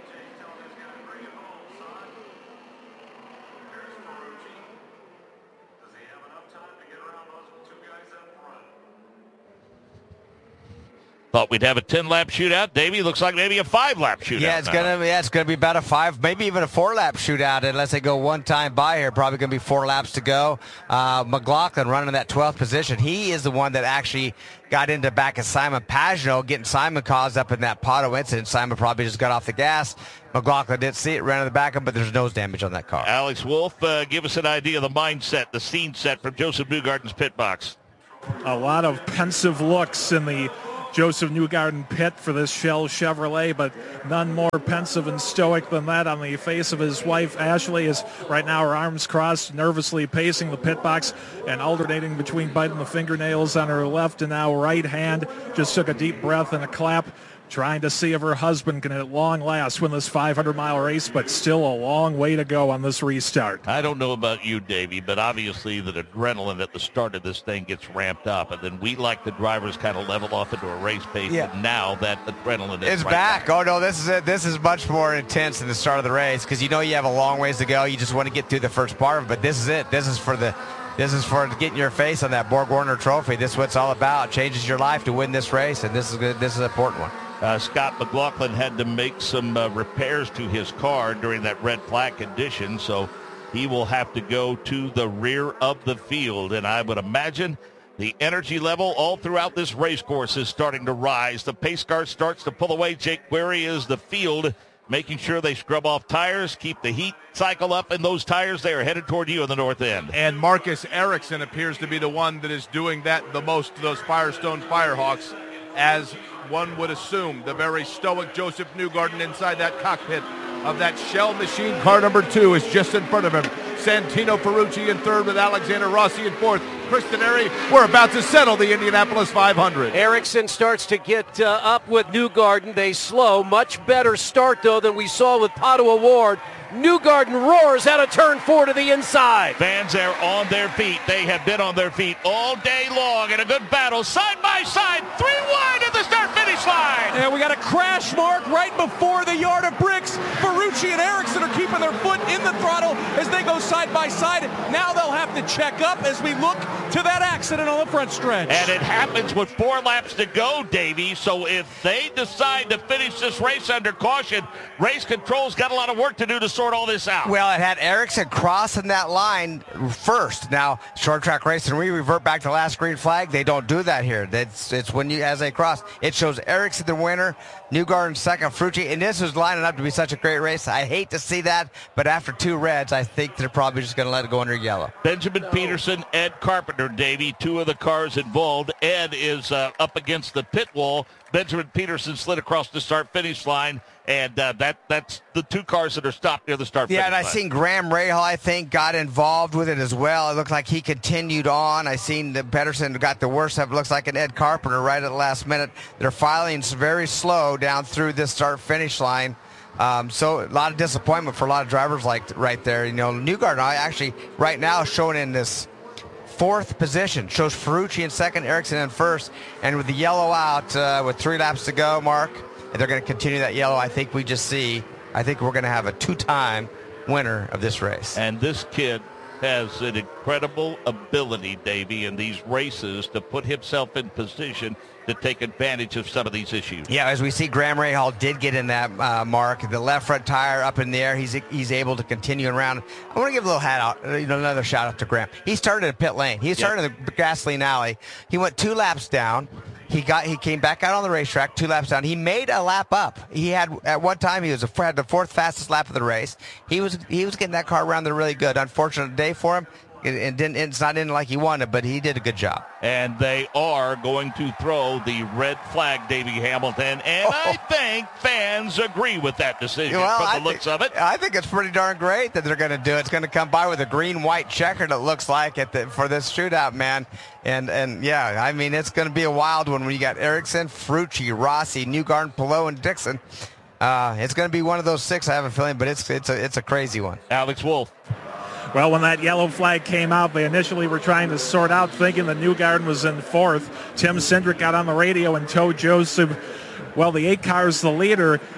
Thought we'd have a ten-lap shootout. Davey, looks like maybe a five-lap shootout.
Yeah, it's
now.
gonna yeah, it's gonna be about a five, maybe even a four-lap shootout unless they go one time by here. Probably gonna be four laps to go. Uh, McLaughlin running that twelfth position. He is the one that actually got into back of Simon Pagenaud, getting Simon caused up in that Pato incident. Simon probably just got off the gas. McLaughlin didn't see it, ran in the back of him, but there's nose damage on that car.
Alex Wolf, uh, give us an idea of the mindset, the scene set from Joseph Newgarden's pit box.
A lot of pensive looks in the Joseph Newgarden pit for this Shell Chevrolet, but none more pensive and stoic than that on the face of his wife. Ashley is right now, her arms crossed, nervously pacing the pit box and alternating between biting the fingernails on her left and now right hand. Just took a deep breath and a clap, trying to see if her husband can at long last win this five hundred mile race, but still a long way to go on this restart.
I don't know about you, Davey, but obviously the adrenaline at the start of this thing gets ramped up, and then we like the drivers kind of level off into a race pace,
Yeah.
and now that adrenaline is
It's
right
back. Oh, no, this is it. This is much more intense than the start of the race because you know you have a long ways to go. You just want to get through the first part of it, but this is it. This is for the This is for getting your face on that Borg Warner trophy. This is what it's all about. It changes your life to win this race, and this is good. This is an important one.
Uh, Scott McLaughlin had to make some uh, repairs to his car during that red flag condition, so he will have to go to the rear of the field. And I would imagine the energy level all throughout this race course is starting to rise. The pace car starts to pull away. Jake Query is the field, making sure they scrub off tires, keep the heat cycle up in those tires. They are headed toward you in the north end.
And Marcus Ericsson appears to be the one that is doing that the most to those Firestone Firehawks, as one would assume. The very stoic Joseph Newgarden inside that cockpit of that Shell machine car number two is just in front of him. Santino Ferrucci in third with Alexander Rossi in fourth. Kristen Airy, we're about to settle the Indianapolis five hundred.
Ericsson starts to get uh, up with Newgarden. They slow. Much better start, though, than we saw with Pato O'Ward. Newgarden roars out of turn four to the inside.
Fans are on their feet. They have been on their feet all day long in a good battle, side by side, three wide at the start-finish line.
And we got a crash mark right before the yard of bricks. Ferrucci and Ericsson are keeping their foot in the throttle as they go side by side. Now they'll have to check up as we look to that accident on the front stretch.
And it happens with four laps to go, Davey. So if they decide to finish this race under caution, race control's got a lot of work to do to sort all this out.
Well, it had Ericsson crossing that line first. Now, short track racing, we revert back to last green flag. They don't do that here. That's it's when you as they cross. It shows Ericsson the winner, Newgarden second, Ferrucci, and this was lining up to be such a great race. I hate to see that, but after two reds, I think they're probably just going to let it go under yellow.
Benjamin Peterson, Ed Carpenter, Davey, two of the cars involved. Ed is uh, up against the pit wall. Benjamin Peterson slid across the start-finish line, and uh, that that's the two cars that are stopped near the start-finish
Yeah, and I
line.
seen Graham Rahal, I think, got involved with it as well. It looked like he continued on. I seen that Pedersen got the worst of it. Looks like an Ed Carpenter right at the last minute. They're filing very slow down through this start-finish line. Um, so a lot of disappointment for a lot of drivers like right there. You know, Newgarden I actually right now showing in this fourth position. Shows Ferrucci in second, Ericsson in first. And with the yellow out, uh, with three laps to go, Mark, and they're going to continue that yellow. I think we just see, I think we're going to have a two-time winner of this race.
And this kid has an incredible ability, Davey, in these races to put himself in position to take advantage of some of these issues.
Yeah, as we see, Graham Rahal did get in that uh, mark. The left front tire up in the air. He's he's able to continue around. I want to give a little hat out, uh, you know, another shout out to Graham. He started at pit lane. He started yep. in the gasoline alley. He went two laps down. He got he came back out on the racetrack two laps down. He made a lap up. He had at one time he was a, had the fourth fastest lap of the race. He was he was getting that car around there really good. Unfortunate day for him. It, it didn't, it's not in like he wanted, but he did a good job.
And they are going to throw the red flag, Davey Hamilton, and oh. I think fans agree with that decision
well,
from the
I
looks
think,
of it.
I think it's pretty darn great that they're going to do it. It's going to come by with a green-white checkered, it looks like, at the, for this shootout, man. And, and yeah, I mean, it's going to be a wild one when you got Ericsson, Ferrucci, Rossi, Newgarden, Palou, and Dixon. Uh, it's going to be one of those six, I have a feeling, but it's it's a, it's a crazy one.
Alex Wolf.
Well, when that yellow flag came out, they initially were trying to sort out, thinking that Newgarden was in fourth. Tim Cindric got on the radio and told Joseph, well, the eight car is the leader.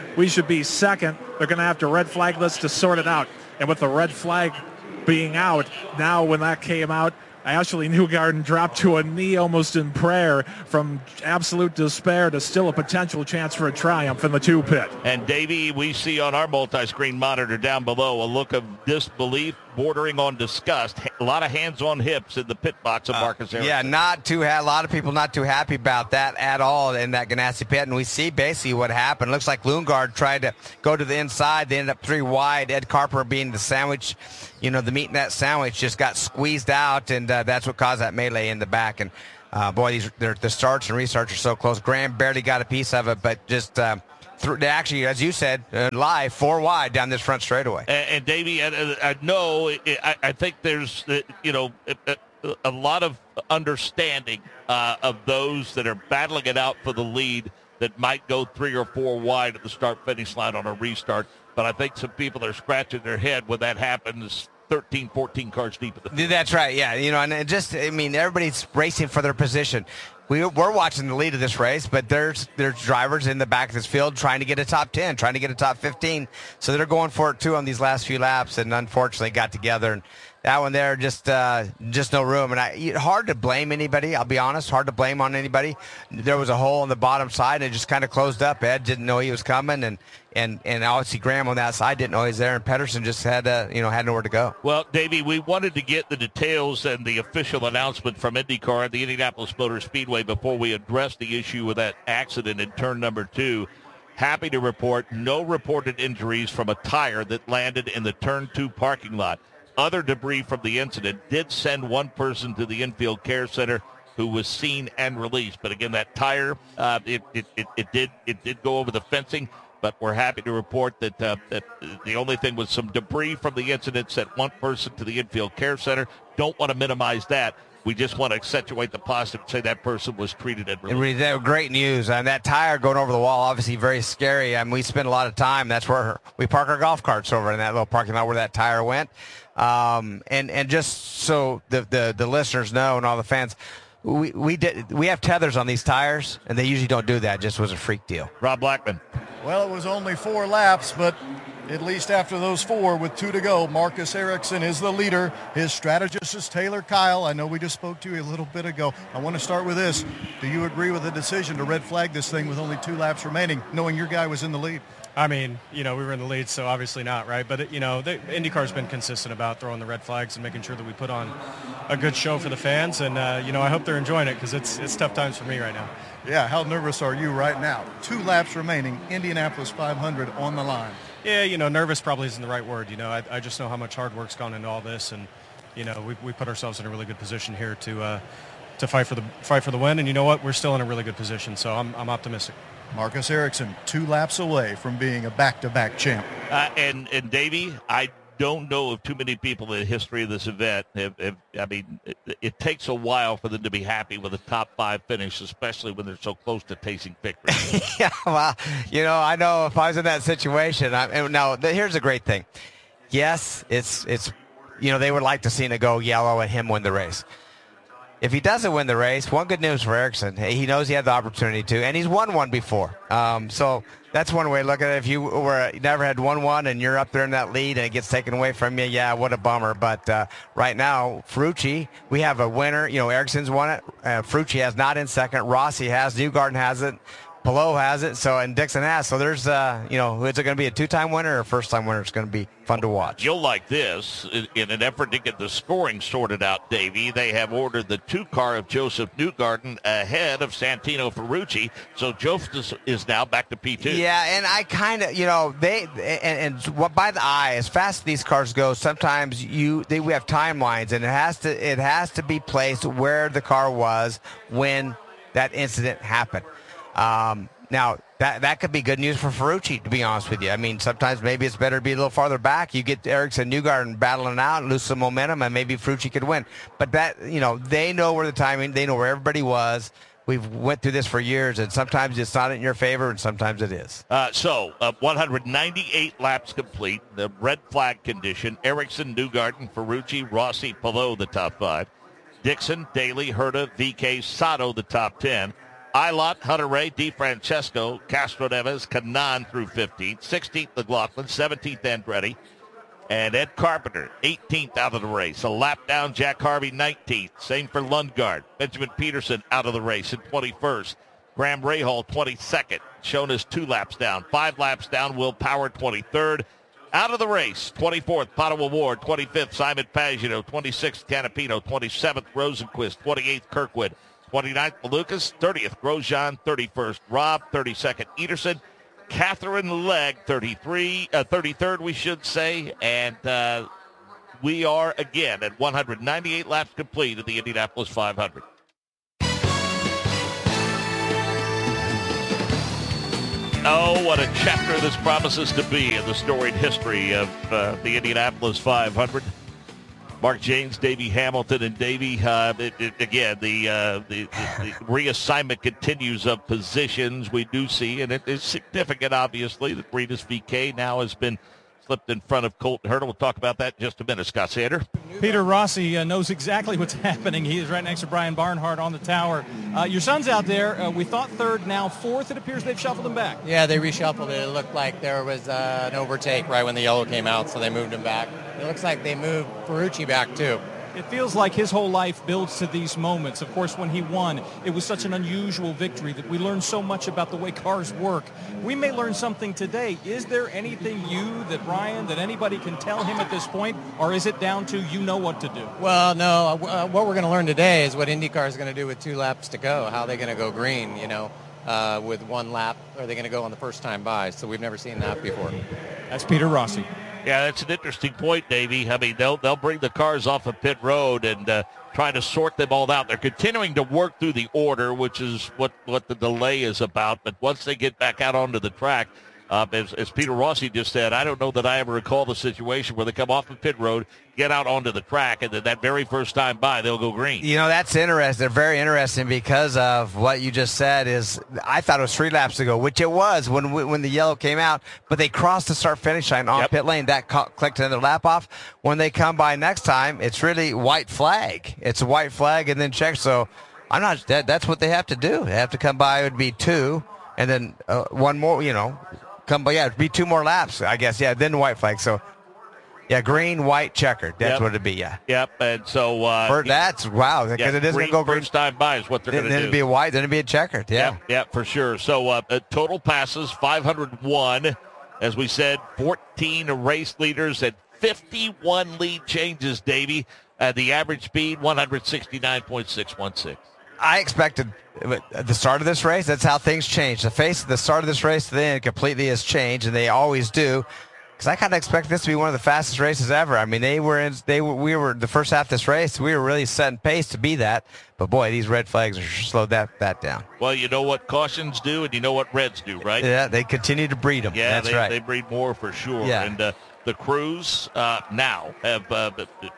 we should be second. They're going to have to red flag this to sort it out. And with the red flag being out, now when that came out, Ashley Newgarden dropped to a knee almost in prayer from absolute despair to still a potential chance for a triumph in the two pit.
And Davey, we see on our multi-screen monitor down below a look of disbelief bordering on disgust. A lot of hands on hips in the pit box of Marcus
uh,
Ericsson.
Yeah, not too ha- a lot of people not too happy about that at all in that Ganassi pit. And we see basically what happened. Looks like Lundgaard tried to go to the inside. They ended up three wide. Ed Carper being the sandwich, you know, the meat in that sandwich just got squeezed out, and uh, that's what caused that melee in the back. And uh, boy, these the starts and restarts are so close. Graham barely got a piece of it, but just uh, th- they actually, as you said, uh, live four wide down this front straightaway.
And, and Davey, I, I know I, I think there's uh, you know a, a lot of understanding uh, of those that are battling it out for the lead that might go three or four wide at the start-finish line on a restart. But I think some people are scratching their head when that happens thirteen, fourteen cars deep at the field.
That's right, yeah. You know, and it just, I mean, everybody's racing for their position. We, we're watching the lead of this race, but there's there's drivers in the back of this field trying to get a top ten, trying to get a top fifteen. So they're going for it, too, on these last few laps, and unfortunately got together. And that one there, just uh, just no room. And I, hard to blame anybody, I'll be honest, hard to blame on anybody. There was a hole on the bottom side, and it just kind of closed up. Ed didn't know he was coming, and and and obviously Graham on that side didn't know he was there, and Pedersen just had uh, you know had nowhere to go.
Well, Davey, we wanted to get the details and the official announcement from IndyCar and the Indianapolis Motor Speedway before we address the issue with that accident in turn number two. Happy to report no reported injuries from a tire that landed in the turn two parking lot. Other debris from the incident did send one person to the infield care center who was seen and released. But again, that tire, uh, it, it, it, it did it did go over the fencing. But we're happy to report that, uh, that the only thing was some debris from the incident sent one person to the infield care center. Don't want to minimize that. We just want to accentuate the positive and say that person was treated and released.
That was great news. And that tire going over the wall, obviously very scary. I mean, we spend a lot of time. That's where we park our golf carts over in that little parking lot where that tire went. Um, and, and just so the, the, the listeners know and all the fans, we we did we have tethers on these tires, and they usually don't do that. It just was a freak deal.
Rob Blackman.
Well, it was only four laps, but at least after those four with two to go, Marcus Ericsson is the leader. His strategist is Taylor Kyle. I know we just spoke to you a little bit ago. I want to start with this. Do you agree with the decision to red flag this thing with only two laps remaining, knowing your guy was in the lead?
I mean, you know, we were in the lead, so obviously not, right? But, it, you know, the, IndyCar's been consistent about throwing the red flags and making sure that we put on a good show for the fans. And, uh, you know, I hope they're enjoying it because it's, it's tough times for me right now.
Yeah, how nervous are you right now? Two laps remaining, Indianapolis five hundred on the line.
Yeah, you know, nervous probably isn't the right word. You know, I, I just know how much hard work's gone into all this. And, you know, we, we put ourselves in a really good position here to uh, to fight for the fight for the win. And you know what? We're still in a really good position, so I'm, I'm optimistic.
Marcus Ericsson, two laps away from being a back-to-back champ.
Uh, and, and Davey, I don't know of too many people in the history of this event. Have, have, I mean, it, it takes a while for them to be happy with a top five finish, especially when they're so close to tasting victory.
Yeah, well, you know, I know if I was in that situation. I, and now, here's a great thing. Yes, it's, it's, you know, they would like to see it go yellow and him win the race. If he doesn't win the race, one good news for Ericsson, he knows he had the opportunity to, and he's won one before. Um, so that's one way to look at it. If you were never had won one and you're up there in that lead and it gets taken away from you, yeah, what a bummer. But uh, right now, Ferrucci, we have a winner. You know, Ericsson's won it. Uh, Ferrucci has not in second. Rossi has. Newgarden has it. Palou has it, so and Dixon has. So there's, uh, you know, is it going to be a two-time winner or a first-time winner? It's going to be fun to watch.
You'll like this. In an effort to get the scoring sorted out, Davey, they have ordered the two-car of Joseph Newgarden ahead of Santino Ferrucci. So Joseph is now back to P two.
Yeah, and I kind of, you know, they and, and what by the eye, as fast as these cars go, sometimes you they we have timelines, and it has to it has to be placed where the car was when that incident happened. Um, now, that that could be good news for Ferrucci, to be honest with you. I mean, sometimes maybe it's better to be a little farther back. You get Ericsson, Newgarden battling out, lose some momentum, and maybe Ferrucci could win. But that, you know, they know where the timing, they know where everybody was. We've went through this for years, and sometimes it's not in your favor, and sometimes it is.
Uh, so, uh, one hundred ninety-eight laps complete. The red flag condition, Ericsson, Newgarden, Ferrucci, Rossi, Palou, the top five. Dixon, Daly, Herta, V K, Sato, the top ten. Ilott, Hunter-Reay, DeFrancesco, Castroneves, Kanan through fifteenth. sixteenth, McLaughlin. seventeenth, Andretti. And Ed Carpenter, eighteenth out of the race. A lap down, Jack Harvey, nineteenth. Same for Lundgaard. Benjamin Peterson out of the race in twenty-first. Graham Rahal, twenty-second. Jonas two laps down. Five laps down, Will Power, twenty-third. Out of the race, twenty-fourth, Pato Award. twenty-fifth, Simon Pagino. twenty-sixth, Canapino. twenty-seventh, Rosenquist. twenty-eighth, Kirkwood. twenty-ninth, Malukas. thirtieth, Grosjean. thirty-first, Robb. thirty-second, Ederson. Catherine Legg, thirty-three, uh, thirty-third, we should say. And uh, we are, again, at one hundred ninety-eight laps complete of the Indianapolis five hundred. Oh, what a chapter this promises to be in the storied history of uh, the Indianapolis five hundred. Mark Jaynes, Davey Hamilton, and Davey, uh, it, it, again, the, uh, the, the, the reassignment continues of positions we do see, and it is significant, obviously, that Rinus V K now has been slipped in front of Colton Herta. We'll talk about that in just a minute. Scott Sander.
Peter Rossi uh, knows exactly what's happening. He is right next to Brian Barnhart on the tower. Uh, your son's out there. Uh, we thought third, now fourth. It appears they've shuffled him back.
Yeah, they reshuffled it. It looked like there was uh, an overtake right when the yellow came out, so they moved him back. It looks like they moved Ferrucci back, too.
It feels like his whole life builds to these moments. Of course, when he won, it was such an unusual victory that we learned so much about the way cars work. We may learn something today. Is there anything you, that Ryan, that anybody can tell him at this point, or is it down to you know what to do?
Well, no. Uh, what we're going to learn today is what IndyCar is going to do with two laps to go, how they're going to go green, you know, uh, with one lap. Are they going to go on the first time by? So we've never seen that before.
That's Peter Rossi.
Yeah, that's an interesting point, Davey. I mean, they'll they'll bring the cars off of pit road and uh, try to sort them all out. They're continuing to work through the order, which is what, what the delay is about. But once they get back out onto the track, uh, as, as Peter Rossi just said, I don't know that I ever recall the situation where they come off of pit road, get out onto the track, and then that very first time by, they'll go green.
You know, that's interesting. They're very interesting because of what you just said is, I thought it was three laps ago, which it was when when the yellow came out, but they crossed the start-finish line on yep. pit lane. That co- clicked another lap off. When they come by next time, it's really white flag. It's a white flag and then check. So I'm not, that, that's what they have to do. They have to come by, it would be two, and then uh, one more, you know, come by, yeah, it'd be two more laps, I guess, yeah, then white flag. So, yeah, green, white, checkered. That's
yep.
what it'd be, yeah.
Yep, and so... Uh,
For, that's, wow, because
yeah,
it isn't going to go green.
First time by is what they're going to do.
Then it'd be a white, then it'd be a checkered, yeah.
Yep, yeah, for sure. So, uh, total passes, five hundred one. As we said, fourteen race leaders and fifty-one lead changes, Davey. Uh, the average speed, one sixty-nine point six one six.
I expected at the start of this race, that's how things change. The face at the start of this race to the end completely has changed, and they always do. Because I kind of expect this to be one of the fastest races ever. I mean, they were in, they were, we were the first half of this race. We were really setting pace to be that. But boy, these red flags are slowed that that down.
Well, you know what cautions do, and you know what reds do, right?
Yeah, they continue to breed them.
Yeah,
that's
they,
right.
they breed more for sure.
Yeah.
And uh, the crews uh, now have uh,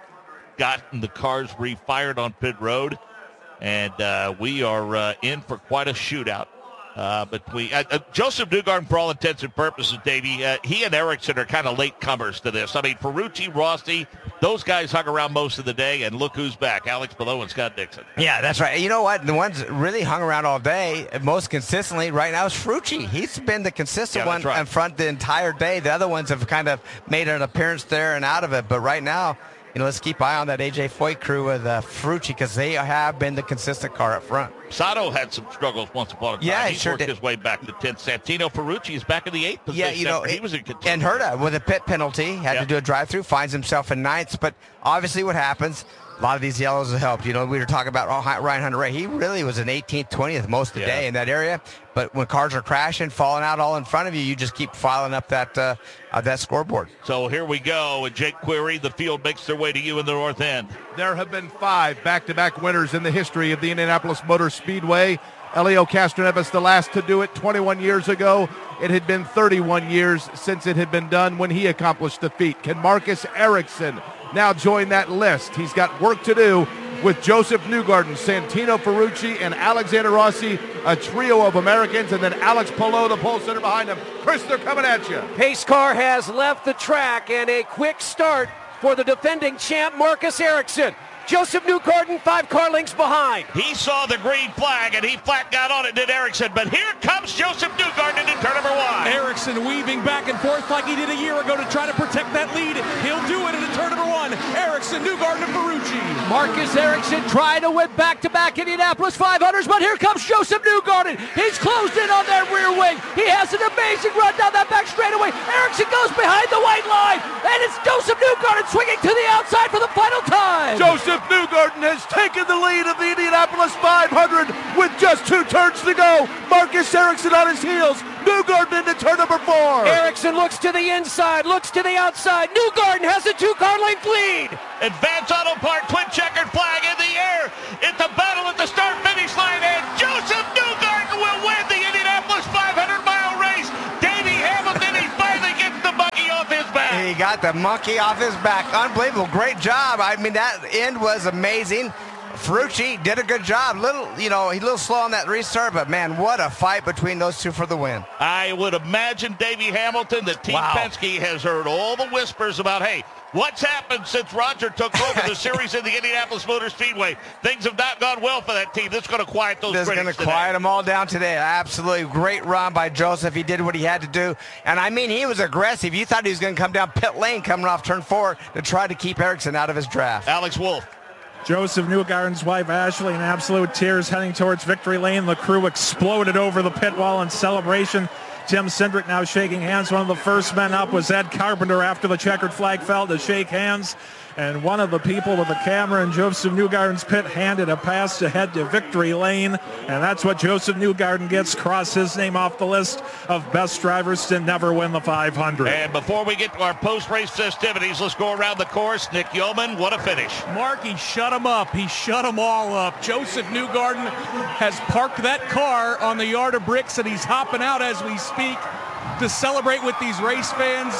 gotten the cars refired on pit road. And uh, we are uh, in for quite a shootout. Uh, but we, uh, uh, Joseph Newgarden, for all intents and purposes, Davey, uh, he and Ericsson are kind of late comers to this. I mean, Ferrucci, Rossi, those guys hung around most of the day, and look who's back, Alex Palou and Scott Dixon.
Yeah, that's right. You know what? The ones that really hung around all day, most consistently right now is Ferrucci. He's been the consistent
yeah,
one
right.
in front the entire day. The other ones have kind of made an appearance there and out of it. But right now, you know, let's keep eye on that A J Foyt crew with uh, Ferrucci because they have been the consistent car up front.
Sato had some struggles once upon a time.
Yeah, he,
he
sure
worked
did.
his way back to tenth. Santino Ferrucci is back in the eighth position.
Yeah, you know,
he was in contention.
And Herta with a pit penalty had
yep.
to do a drive-through, finds himself in ninth. But obviously, what happens? A lot of these yellows have helped. You know, we were talking about Ryan Hunter-Reay. He really was in eighteenth, twentieth most of the
yeah.
day in that area. But when cars are crashing, falling out all in front of you, you just keep filing up that uh, uh, that scoreboard.
So here we go. And Jake Query, the field makes their way to you in the north end.
There have been five back-to-back winners in the history of the Indianapolis Motor Speedway. Elio Castroneves, the last to do it twenty-one years ago. It had been thirty-one years since it had been done when he accomplished the feat. Can Marcus Ericsson now join that list? He's got work to do with Joseph Newgarden, Santino Ferrucci, and Alexander Rossi, a trio of Americans, and then Alex Palou, the pole sitter behind him. Chris, they're coming at you.
Pace car has left the track, and a quick start for the defending champ, Marcus Ericsson. Joseph Newgarden, five car lengths behind.
He saw the green flag, and he flat got on it, did Ericsson. But here comes Joseph Newgarden into turn number one.
Ericsson weaving back and forth like he did a year ago to try to protect that lead. He'll do it into turn number one. Ericsson, Newgarden, and Ferrucci.
Marcus Ericsson trying to win back-to-back Indianapolis five hundreds, but here comes Joseph Newgarden. He's closed in on that rear wing. He has an amazing run down that back straightaway. Ericsson goes behind the white line, and it's Joseph Newgarden swinging to the outside for the final time.
Joseph Newgarden has taken the lead of the Indianapolis five hundred with just two turns to go. Marcus Ericsson on his heels. Newgarden into turn number four.
Ericsson looks to the inside, looks to the outside. Newgarden has a two-car length lead.
Advance Auto Part twin checkered flag in the air. It's a battle at the start-finish line, and Joseph Newgarden will win the Indianapolis five hundred mile race. Davey Hamilton, he finally gets the monkey off his back.
He got the monkey off his back. Unbelievable. Great job. I mean, that end was amazing. Ferrucci did a good job. Little, you know, he's a little slow on that restart, but man, what a fight between those two for the win.
I would imagine, Davey Hamilton, that Team
Wow.
Penske has heard all the whispers about, hey, what's happened since Roger took over the series in the Indianapolis Motor Speedway? Things have not gone well for that team. This is going to quiet those
This is
critics
going to
today.
quiet them all down today. Absolutely great run by Joseph. He did what he had to do. And I mean, he was aggressive. You thought he was going to come down pit lane coming off turn four to try to keep Ericsson out of his draft.
Alex Wolf.
Joseph Newgarden's wife Ashley in absolute tears heading towards victory lane. The crew exploded over the pit wall in celebration. Tim Cindric now shaking hands. One of the first men up was Ed Carpenter after the checkered flag fell to shake hands. And one of the people with the camera in Joseph Newgarden's pit handed a pass to head to victory lane. And that's what Joseph Newgarden gets. Cross his name off the list of best drivers to never win the five hundred.
And before we get to our post-race festivities, let's go around the course. Nick Yeoman, what a finish.
Marky shut him up. He shut them all up. Joseph Newgarden has parked that car on the yard of bricks, and he's hopping out as we speak to celebrate with these race fans.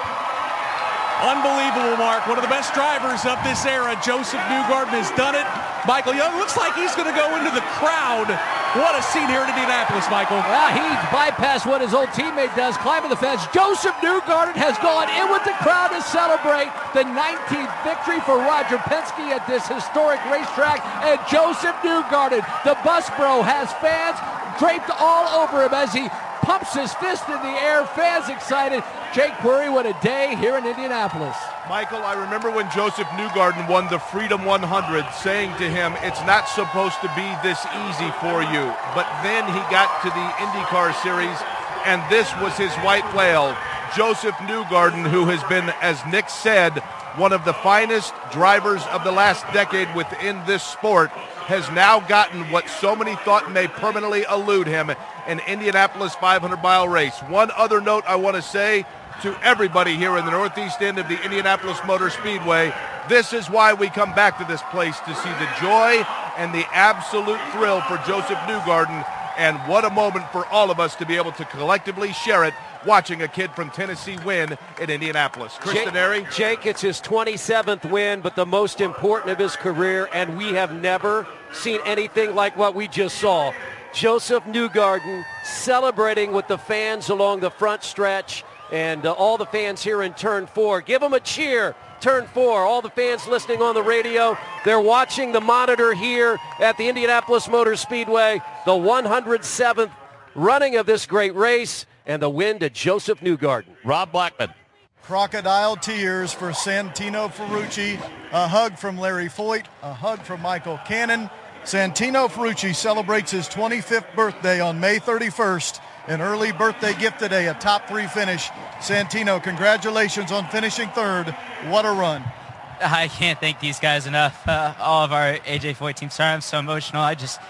Unbelievable, Mark. One of the best drivers of this era. Joseph Newgarden has done it. Michael Young looks like he's going to go into the crowd. What a scene here in Indianapolis, Michael.
Yeah, he bypassed what his old teammate does, climbing the fence. Joseph Newgarden has gone in with the crowd to celebrate the nineteenth victory for Roger Penske at this historic racetrack. And Joseph Newgarden, the bus bro, has fans draped all over him as he pumps his fist in the air. Fans excited. Jake Query, what a day here in Indianapolis.
Michael, I remember when Joseph Newgarden won the Freedom one hundred, saying to him, it's not supposed to be this easy for you. But then he got to the IndyCar Series, and this was his white whale. Joseph Newgarden, who has been, as Nick said, one of the finest drivers of the last decade within this sport, has now gotten what so many thought may permanently elude him, an Indianapolis five hundred mile race. One other note I want to say to everybody here in the northeast end of the Indianapolis Motor Speedway, this is why we come back to this place, to see the joy and the absolute thrill for Joseph Newgarden, and what a moment for all of us to be able to collectively share it, watching a kid from Tennessee win in Indianapolis. Chris
Jake,
Denari?
Jake, it's his twenty-seventh win, but the most important of his career, and we have never seen anything like what we just saw. Joseph Newgarden celebrating with the fans along the front stretch, and uh, all the fans here in turn four. Give him a cheer. Turn four, all the fans listening on the radio, they're watching the monitor here at the Indianapolis Motor Speedway, the one hundred seventh running of this great race, and the win to Joseph Newgarden.
Rob Blackman.
Crocodile tears for Santino Ferrucci. A hug from Larry Foyt, a hug from Michael Cannon. Santino Ferrucci celebrates his twenty-fifth birthday on May thirty-first. An early birthday gift today, a top three finish. Santino, congratulations on finishing third. What a run.
I can't thank these guys enough. Uh, all of our A J Foyt team. Sorry, I'm so emotional. I just,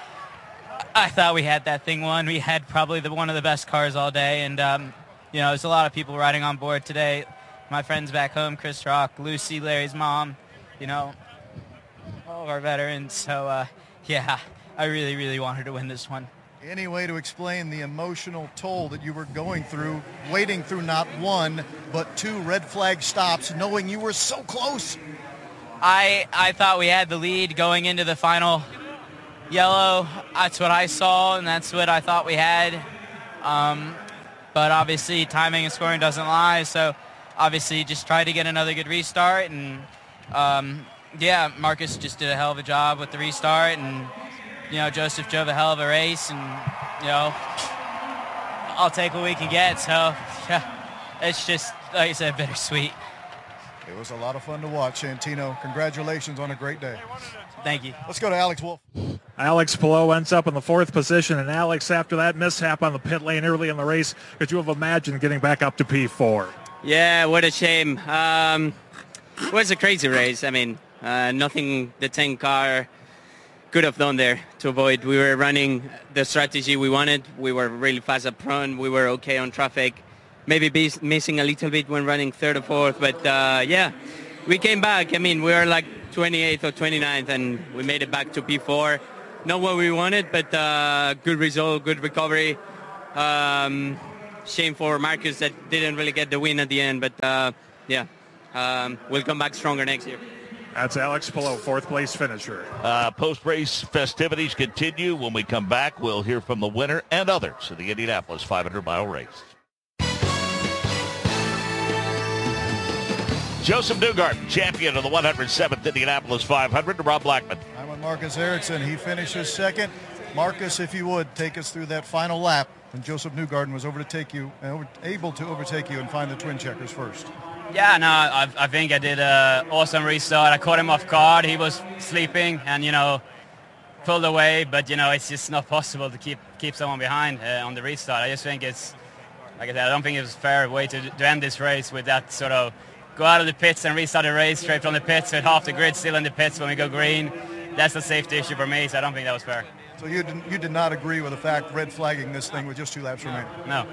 I thought we had that thing won. We had probably the one of the best cars all day. And, um, you know, there's a lot of people riding on board today. My friends back home, Chris Rock, Lucy, Larry's mom, you know, all of our veterans. So, uh, yeah, I really, really wanted to win this one.
Any way to explain the emotional toll that you were going through, waiting through not one, but two red flag stops, knowing you were so close?
I I thought we had the lead going into the final yellow. That's what I saw, and that's what I thought we had. Um, but obviously, timing and scoring doesn't lie, so obviously just try to get another good restart, and um, yeah, Marcus just did a hell of a job with the restart, and you know, Joseph drove a hell of a race, and you know, I'll take what we can get. So yeah, it's just, like you said, bittersweet.
It was a lot of fun to watch, Santino. Congratulations on a great day.
Thank you.
Let's go to Alex Wolf.
Alex Palou ends up in the fourth position, and Alex, after that mishap on the pit lane early in the race, could you have imagined getting back up to P four?
Yeah, what a shame. Um, it was a crazy race. I mean, uh, nothing the ten car could have done there to avoid. We were running the strategy we wanted. We were really fast up front. We were okay on traffic. Maybe be missing a little bit when running third or fourth, but uh, yeah, we came back. I mean, we were like twenty-eighth or twenty-ninth, and we made it back to P four. Not what we wanted, but uh, good result, good recovery. Um, shame for Marcus that didn't really get the win at the end, but uh, yeah, um, we'll come back stronger next year.
That's Alex Palou, fourth place finisher.
Uh, post-race festivities continue. When we come back, we'll hear from the winner and others of the Indianapolis five hundred mile race. Joseph Newgarden, champion of the one hundred seventh Indianapolis five hundred, to Rob Blackman.
I'm with Marcus Ericsson. He finishes second. Marcus, if you would, take us through that final lap when Joseph Newgarden was over to take you, uh, able to overtake you and find the twin checkers first.
Yeah, no, I, I think I did an awesome restart. I caught him off guard. He was sleeping and, you know, pulled away. But, you know, it's just not possible to keep keep someone behind uh, on the restart. I just think it's, like I said, I don't think it was a fair way to, to end this race with that sort of go out of the pits and restart the race straight from the pits with half the grid still in the pits when we go green. That's a safety issue for me, so I don't think that was fair.
So you did, you did not agree with the fact red flagging this thing with just two laps remaining?
No.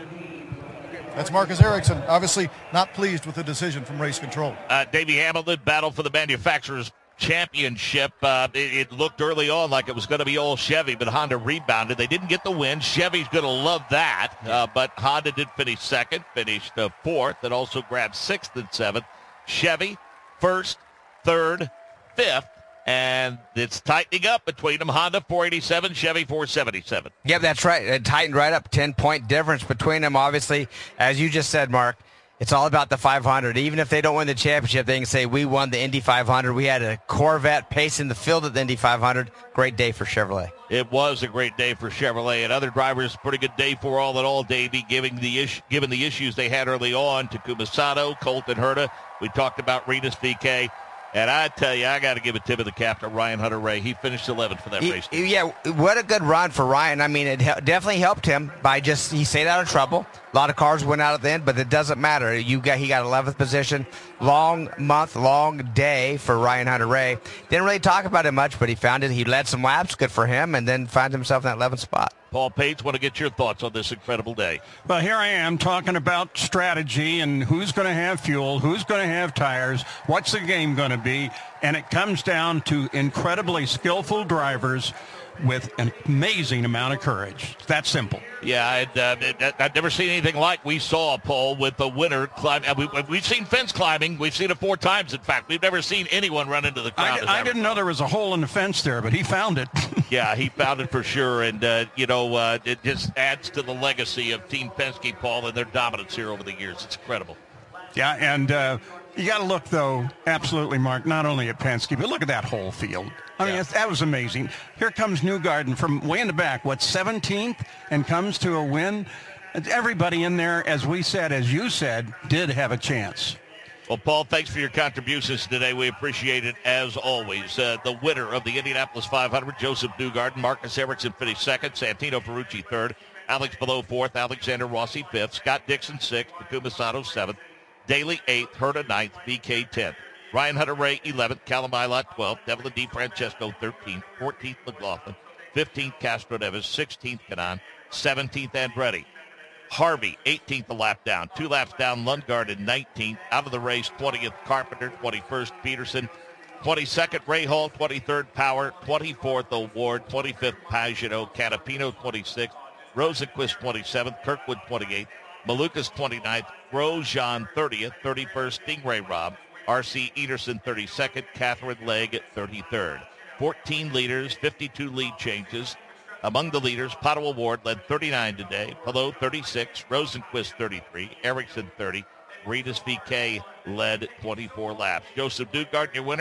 That's Marcus Ericsson, obviously not pleased with the decision from race control.
Uh, Davey Hamilton, battle for the manufacturer's championship. Uh, it, it looked early on like it was going to be all Chevy, but Honda rebounded. They didn't get the win. Chevy's going to love that, uh, but Honda did finish second, finished uh, fourth, and also grabbed sixth and seventh. Chevy first, third, fifth, and it's tightening up between them. Honda four eighty-seven, Chevy four seventy-seven.
Yep, that's right. It tightened right up. ten-point difference between them. Obviously, as you just said, Mark, it's all about the five hundred. Even if they don't win the championship, they can say, we won the Indy five hundred. We had a Corvette pacing the field at the Indy five hundred. Great day for Chevrolet.
It was a great day for Chevrolet, and other drivers, pretty good day for all in all, Davey, given the, is- given the issues they had early on. Takuma Sato, Colton Herta. We talked about Rinus V K. And I tell you, I got to give a tip of the cap to Ryan Hunter-Reay. He finished eleventh for that
he,
race.
Yeah, what a good run for Ryan. I mean, it he- definitely helped him by just, he stayed out of trouble. A lot of cars went out at the end, but it doesn't matter. You got He got eleventh position. Long month, long day for Ryan Hunter-Reay. Didn't really talk about it much, but he found it. He led some laps, good for him, and then found himself in that eleventh spot.
Paul Pates, want to get your thoughts on this incredible day.
Well, here I am talking about strategy and who's going to have fuel, who's going to have tires, what's the game going to be, and it comes down to incredibly skillful drivers with an amazing amount of courage. It's that simple.
Yeah, I'd, uh, it, I've never seen anything like we saw, Paul, with the winner climb. We, we've seen fence climbing. We've seen it four times, in fact. We've never seen anyone run into the crowd.
I, I didn't know there was a hole in the fence there, but he found it.
Yeah, he found it for sure. And, uh, you know, uh, it just adds to the legacy of Team Penske, Paul, and their dominance here over the years. It's incredible.
Yeah, and uh, you got to look, though, absolutely, Mark, not only at Penske, but look at that whole field. I mean, yeah. that was amazing. Here comes Newgarden from way in the back, what, seventeenth, and comes to a win. Everybody in there, as we said, as you said, did have a chance.
Well, Paul, thanks for your contributions today. We appreciate it, as always. Uh, the winner of the Indianapolis five hundred, Joseph Newgarden. Marcus Ericsson finished second. Santino Ferrucci third. Alex Palou fourth. Alexander Rossi fifth. Scott Dixon sixth. Takuma Sato seventh. Daly eighth. Herta ninth. V K tenth. Ryan Hunter-Reay eleventh. Callum Ilott twelfth. Devlin DeFrancesco thirteenth. fourteenth. McLaughlin. fifteenth. Castro Neves. sixteenth. Kanaan. seventeenth. Andretti. Harvey, eighteenth a lap down. Two laps down, Lundgaard in nineteenth. Out of the race, twentieth, Carpenter. twenty-first, Peterson. twenty-second, Rahal. twenty-third, Power. twenty-fourth, O'Ward. twenty-fifth, Pagenaud. Canapino, twenty-sixth. Rosenquist, twenty-seventh. Kirkwood, twenty-eighth. Malukas, twenty-ninth. Grosjean, thirtieth. thirty-first, Stingray Robb. R C. Ederson, thirty-second. Catherine Legge, thirty-third. fourteen leaders, fifty-two lead changes. Among the leaders, Pato O'Ward led thirty-nine today. Palou, thirty-six. Rosenquist, thirty-three. Ericsson, thirty. Rinus V K led twenty-four laps. Joseph Newgarden, your winner.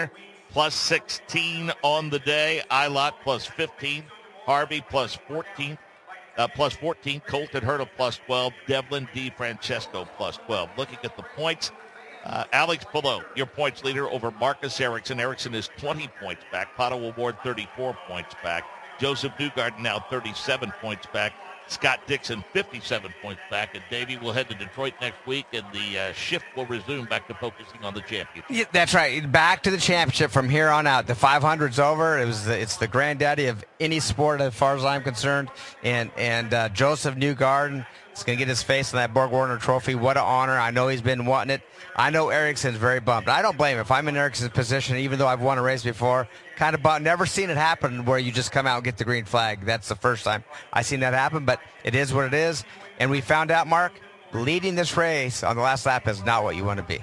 plus sixteen on the day. Ilott plus fifteen. Harvey plus fourteen. Uh, plus fourteen. Colton Herta plus twelve. Devlin DeFrancesco plus twelve. Looking at the points, uh, Alex Palou, your points leader over Marcus Ericsson. Ericsson is twenty points back. Pato Award thirty-four points back. Joseph Newgarden now thirty-seven points back. Scott Dixon fifty-seven points back. And Davey will head to Detroit next week, and the uh, shift will resume back to focusing on the championship.
Yeah, that's right. Back to the championship from here on out. The five hundred's over. It was the, it's the granddaddy of any sport as far as I'm concerned. And and uh, Joseph Newgarden is going to get his face on that Borg Warner trophy. What an honor. I know he's been wanting it. I know Ericsson's very bummed. I don't blame him. If I'm in Ericsson's position, even though I've won a race before, kind of bummed. Never seen it happen where you just come out and get the green flag. That's the first time I've seen that happen, but it is what it is. And we found out, Mark, leading this race on the last lap is not what you want to be.